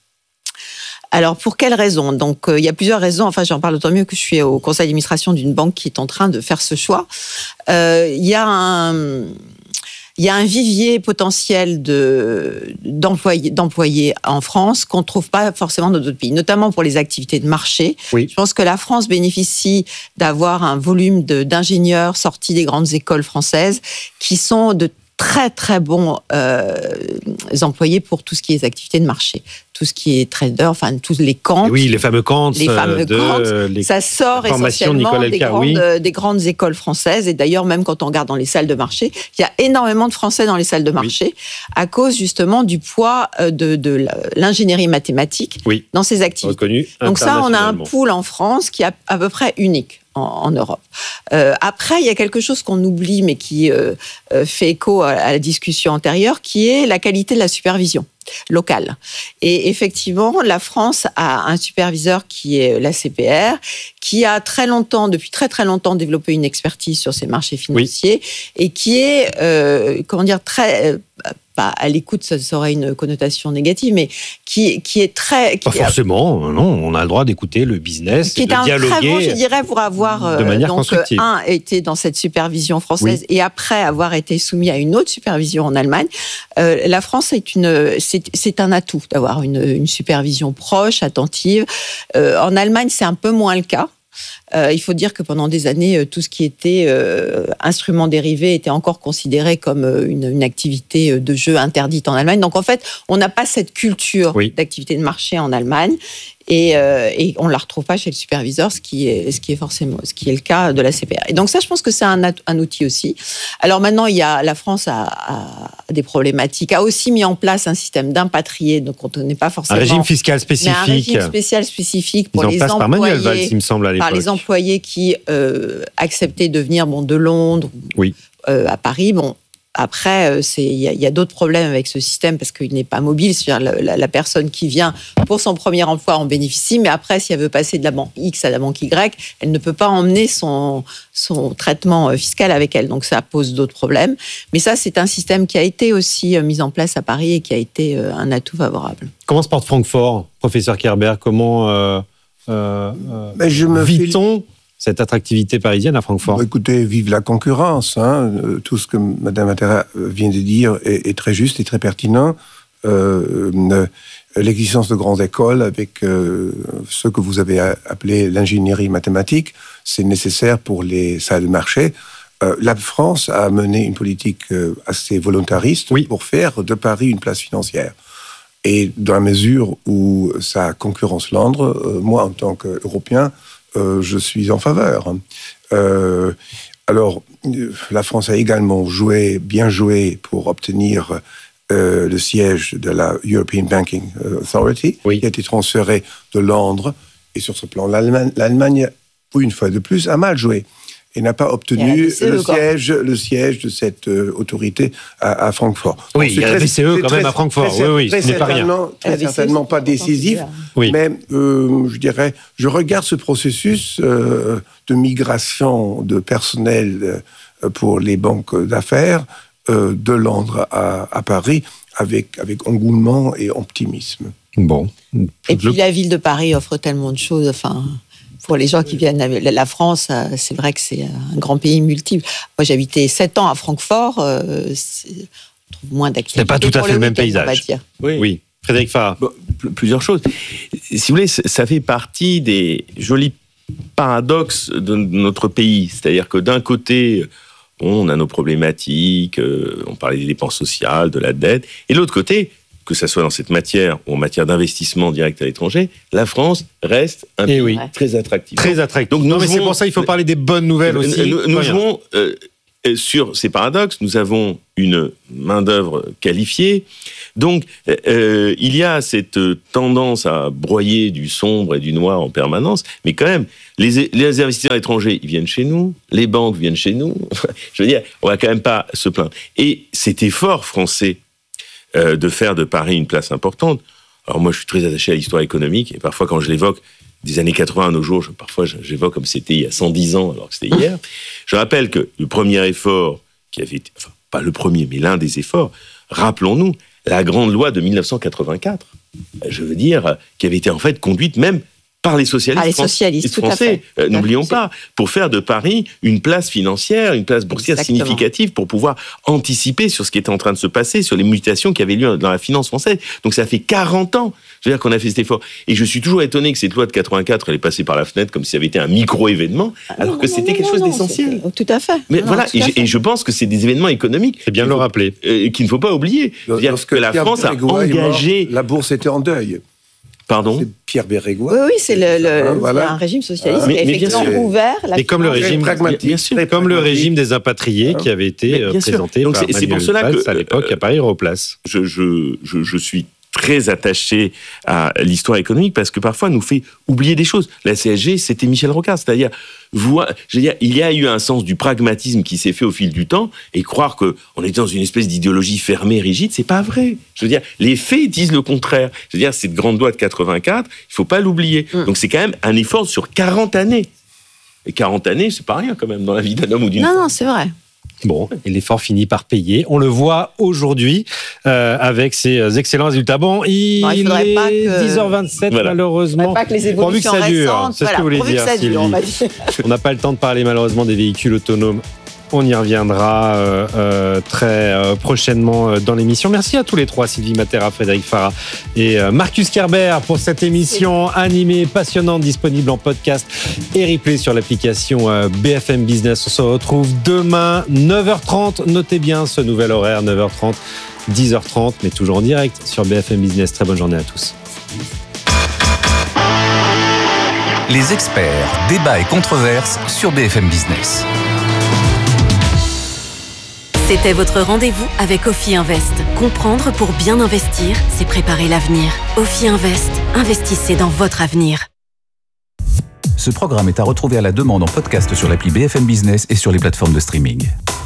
S1: Alors, pour quelles raisons ? Donc, euh, il y a plusieurs raisons. Enfin, j'en parle d'autant mieux que je suis au conseil d'administration d'une banque qui est en train de faire ce choix. Euh, il y a un... Il y a un vivier potentiel de, d'employés, d'employés en France qu'on ne trouve pas forcément dans d'autres pays, notamment pour les activités de marché.
S2: Oui.
S1: Je pense que la France bénéficie d'avoir un volume de, d'ingénieurs sortis des grandes écoles françaises qui sont de très, très bons euh, employés pour tout ce qui est activités de marché. Tout ce qui est trader, enfin, tous les camps.
S2: Oui, les fameux camps.
S1: Les fameux
S2: de,
S1: camps.
S2: Les
S1: ça sort essentiellement des grandes,
S2: oui.
S1: des grandes écoles françaises. Et d'ailleurs, même quand on regarde dans les salles de marché, il y a énormément de Français dans les salles de marché oui. à cause justement du poids de, de l'ingénierie mathématique oui. dans ces activités.
S2: Reconnu
S1: Donc ça, on a un pool en France qui est à peu près unique en, en Europe. Euh, après, il y a quelque chose qu'on oublie, mais qui euh, fait écho à, à la discussion antérieure, qui est la qualité de la supervision locale. Et effectivement, la France a un superviseur qui est l'A C P R, qui a très longtemps, depuis très très longtemps, développé une expertise sur ces marchés financiers oui. et qui est, euh, comment dire, très... Euh, pas à l'écoute, ça aurait une connotation négative, mais qui, qui est très... Qui
S2: pas forcément, a, non, on a le droit d'écouter le business,
S1: qui
S2: et de
S1: est un
S2: dialoguer
S1: très bon, je dirais, pour avoir
S2: de manière
S1: donc,
S2: constructive.
S1: Un, été dans cette supervision française oui. et après avoir été soumis à une autre supervision en Allemagne. Euh, la France est, une, c'est, c'est un atout d'avoir une, une supervision proche, attentive. Euh, en Allemagne, c'est un peu moins le cas. Euh, il faut dire que pendant des années, tout ce qui était euh, instruments dérivés était encore considéré comme une, une activité de jeu interdite en Allemagne. Donc en fait, on n'a pas cette culture oui. d'activité de marché en Allemagne. Et, euh, et on ne la retrouve pas chez le superviseur, ce qui est, ce qui est forcément, ce qui est le cas de la C P R. Et donc ça, je pense que c'est un, un outil aussi. Alors maintenant, il y a, la France a, a des problématiques, a aussi mis en place un système d'impatriés, donc on n'est pas forcément...
S2: Un régime fiscal spécifique.
S1: Mais un régime spécial spécifique pour
S2: les
S1: employés,
S2: par Manuel Valls, il me semble, à l'époque.
S1: Par les employés qui euh, acceptaient de venir bon, de Londres
S2: oui.
S1: euh, à Paris. Bon, après, il y a, y a d'autres problèmes avec ce système parce qu'il n'est pas mobile. C'est-à-dire la, la, la personne qui vient pour son premier emploi en bénéficie, mais après, si elle veut passer de la banque X à la banque Y, elle ne peut pas emmener son, son traitement fiscal avec elle. Donc, ça pose d'autres problèmes. Mais ça, c'est un système qui a été aussi mis en place à Paris et qui a été un atout favorable.
S2: Comment se porte Francfort, professeur Kerber ? Comment euh, euh,
S4: je me
S2: vit-on cette attractivité parisienne à Francfort?
S4: Bah, écoutez, vive la concurrence. Hein. Tout ce que Mme Attera vient de dire est, est très juste et très pertinent. Euh, euh, l'existence de grandes écoles avec euh, ce que vous avez appelé l'ingénierie mathématique, c'est nécessaire pour les salles de marché. Euh, la France a mené une politique euh, assez volontariste oui. pour faire de Paris une place financière. Et dans la mesure où ça concurrence Londres, euh, moi, en tant qu'Européen, Euh, je suis en faveur. Euh, alors, la France a également joué, bien joué pour obtenir euh, le siège de la European Banking Authority, oui. qui a été transféré de Londres. Et sur ce plan, l'Allemagne, l'Allemagne, une fois de plus, a mal joué. et n'a pas obtenu le siège, le siège de cette euh, autorité à, à Francfort.
S2: Oui,
S4: Donc,
S2: il y a la B C E quand
S4: très,
S2: même à Francfort.
S4: Très,
S2: oui, oui,
S4: très
S2: ce n'est pas rien.
S4: Très certainement pas décisif,
S2: oui.
S4: mais euh, je dirais, je regarde ce processus euh, de migration de personnel euh, pour les banques d'affaires euh, de Londres à, à Paris avec, avec engouement et optimisme.
S2: Bon.
S1: Et puis la ville de Paris offre tellement de choses, enfin... Pour les gens qui viennent, la France, c'est vrai que c'est un grand pays multiple. Moi, j'ai habité sept ans à Francfort. C'est, on trouve moins d'activités.
S2: C'est pas tout à fait le même paysage.
S1: On va dire.
S3: Oui.
S2: oui. Frédéric Farah.
S3: Bon, plusieurs choses. Si vous voulez, ça fait partie des jolis paradoxes de notre pays. C'est-à-dire que d'un côté, on a nos problématiques, on parlait des dépenses sociales, de la dette, et de l'autre côté, que ce soit dans cette matière ou en matière d'investissement direct à l'étranger, la France reste un pays oui. très attractif.
S2: Très attractif. Donc, non, mais jouons, c'est pour ça qu'il faut parler des bonnes nouvelles aussi.
S3: Nous, nous jouons euh, sur ces paradoxes. Nous avons une main-d'œuvre qualifiée. Donc, euh, il y a cette tendance à broyer du sombre et du noir en permanence. Mais quand même, les, les investisseurs étrangers, ils viennent chez nous. Les banques viennent chez nous. Je veux dire, on va quand même pas se plaindre. Et cet effort français Euh, de faire de Paris une place importante. Alors moi, je suis très attaché à l'histoire économique, et parfois, quand je l'évoque, des années quatre-vingts à nos jours, je, parfois, j'évoque comme c'était il y a cent dix ans, alors que c'était hier. Je rappelle que le premier effort, qui avait été, enfin, pas le premier, mais l'un des efforts, rappelons-nous, la grande loi de dix-neuf cent quatre-vingt-quatre, je veux dire, qui avait été en fait conduite même par les socialistes,
S1: ah, les socialistes
S3: français, euh, n'oublions pas, pour faire de Paris une place financière, une place boursière Exactement. significative, pour pouvoir anticiper sur ce qui était en train de se passer, sur les mutations qui avaient lieu dans la finance française. Donc ça fait quarante ans, je veux dire, qu'on a fait cet effort. Et je suis toujours étonné que cette loi de quatre-vingt-quatre, elle est passée par la fenêtre comme si ça avait été un micro-événement, ah, alors non, que non, c'était non, quelque non, chose non, d'essentiel.
S1: Tout à fait.
S3: Mais
S1: non,
S3: voilà, et,
S1: fait.
S3: et je pense que c'est des événements économiques.
S2: C'est bien de le rappeler.
S3: Euh, qu'il ne faut pas oublier. C'est-à-dire que la France a engagé...
S4: La bourse était en deuil.
S3: Pardon ?
S4: C'est Pierre Bérégois.
S1: Oui, oui, c'est, le, le,
S4: ah, voilà.
S1: un régime socialiste ah,
S3: mais,
S1: qui a effectivement
S3: mais
S1: ouvert la
S2: Et comme le régime,
S4: pragmatique,
S2: bien sûr, comme le régime des impatriés ah. qui avait été présenté
S3: Donc
S2: par
S3: c'est,
S2: Manuel
S3: c'est pour cela
S2: Valls
S3: que,
S2: à l'époque à Paris Europlace.
S3: Je, je, je, je suis très attaché à l'histoire économique parce que parfois nous fait oublier des choses. La C S G, c'était Michel Rocard, c'est-à-dire, vous, je veux dire, il y a eu un sens du pragmatisme qui s'est fait au fil du temps, et croire que on est dans une espèce d'idéologie fermée, rigide, c'est pas vrai. Je veux dire, les faits disent le contraire. Je veux dire, cette grande loi de quatre-vingt-quatre, il faut pas l'oublier. Mmh. Donc c'est quand même un effort sur quarante années. Et quarante années, c'est pas rien quand même dans la vie d'un homme ou d'une
S1: non,
S3: femme.
S1: Non, non, c'est vrai.
S2: Bon, et l'effort finit par payer. On le voit aujourd'hui euh, avec ces excellents résultats. Bon, il, bon, il est pas que... dix heures vingt-sept, voilà. Malheureusement.
S1: Pas que les évolutions
S2: pourvu que ça dure,
S1: récentes,
S2: c'est
S1: voilà,
S2: ce que vous voulez dire, Sylvie. On n'a pas le temps de parler malheureusement des véhicules autonomes. On y reviendra euh, euh, très euh, prochainement euh, dans l'émission. Merci à tous les trois, Sylvie Matera, Frédéric Farah et euh, Marcus Kerber, pour cette émission animée, passionnante, disponible en podcast et replay sur l'application euh, B F M Business. On se retrouve demain, neuf heures trente. Notez bien ce nouvel horaire, neuf heures trente, dix heures trente, mais toujours en direct sur B F M Business. Très bonne journée à tous.
S5: Les experts, débats et controverses sur B F M Business.
S6: C'était votre rendez-vous avec Ophi Invest. Comprendre pour bien investir, c'est préparer l'avenir. Ophi Invest, investissez dans votre avenir.
S5: Ce programme est à retrouver à la demande en podcast sur l'appli B F M Business et sur les plateformes de streaming.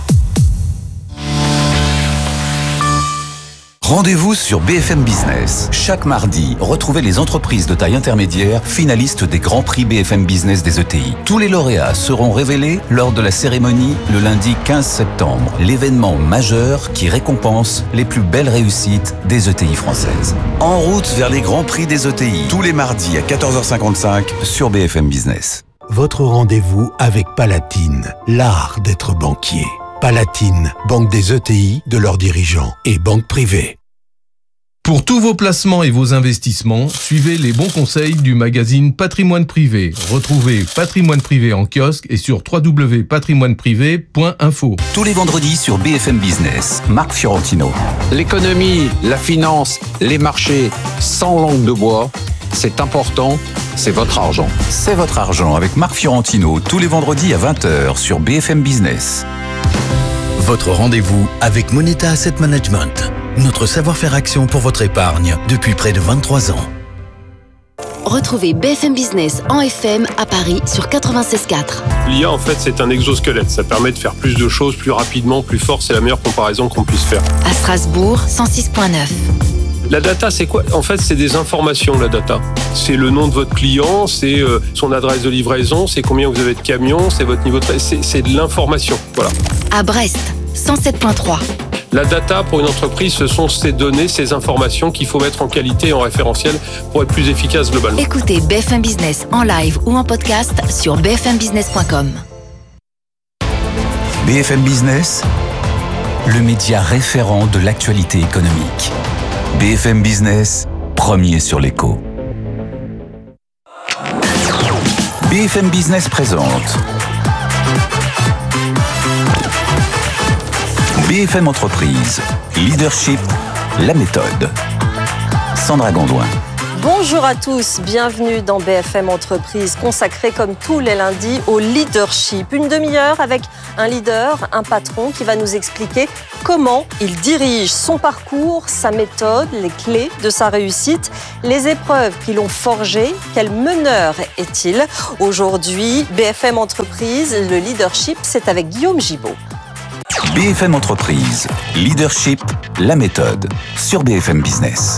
S5: Rendez-vous sur B F M Business. Chaque mardi, retrouvez les entreprises de taille intermédiaire finalistes des Grands Prix B F M Business des E T I. Tous les lauréats seront révélés lors de la cérémonie le lundi quinze septembre. L'événement majeur qui récompense les plus belles réussites des E T I françaises. En route vers les Grands Prix des E T I. Tous les mardis à quatorze heures cinquante-cinq sur B F M Business.
S15: Votre rendez-vous avec Palatine, l'art d'être banquier. Palatine, banque des E T I, de leurs dirigeants et banque privée.
S14: Pour tous vos placements et vos investissements, suivez les bons conseils du magazine Patrimoine Privé. Retrouvez Patrimoine Privé en kiosque et sur w w w point patrimoine privé point info.
S5: Tous les vendredis sur B F M Business, Marc Fiorentino.
S11: L'économie, la finance, les marchés, sans langue de bois, c'est important, c'est votre argent.
S5: C'est votre argent avec Marc Fiorentino, tous les vendredis à vingt heures sur B F M Business.
S15: Votre rendez-vous avec Moneta Asset Management. Notre savoir-faire action pour votre épargne depuis près de vingt-trois ans.
S7: Retrouvez B F M Business en F M à Paris sur quatre-vingt-seize virgule quatre.
S16: L'I A, en fait, c'est un exosquelette. Ça permet de faire plus de choses, plus rapidement, plus fort. C'est la meilleure comparaison qu'on puisse faire.
S7: À Strasbourg, cent six virgule neuf.
S16: La data, c'est quoi? En fait, c'est des informations, la data. C'est le nom de votre client, c'est euh, son adresse de livraison, c'est combien vous avez de camions, c'est votre niveau de... C'est, c'est de l'information, voilà.
S7: À Brest, cent sept virgule trois.
S16: La data, pour une entreprise, ce sont ces données, ces informations qu'il faut mettre en qualité et en référentiel pour être plus efficace globalement.
S7: Écoutez B F M Business en live ou en podcast sur b f m business point com.
S5: B F M Business, le média référent de l'actualité économique. B F M Business, premier sur l'écho. B F M Business présente B F M Entreprise, Leadership, la méthode. Sandra Gondouin.
S17: Bonjour à tous, bienvenue dans B F M Entreprise, consacrée comme tous les lundis au leadership. Une demi-heure avec un leader, un patron qui va nous expliquer comment il dirige son parcours, sa méthode, les clés de sa réussite, les épreuves qui l'ont forgé. Quel meneur est-il? Aujourd'hui, B F M Entreprise, le leadership, c'est avec Guillaume Gibaud.
S5: B F M Entreprise, Leadership, la méthode, sur B F M Business.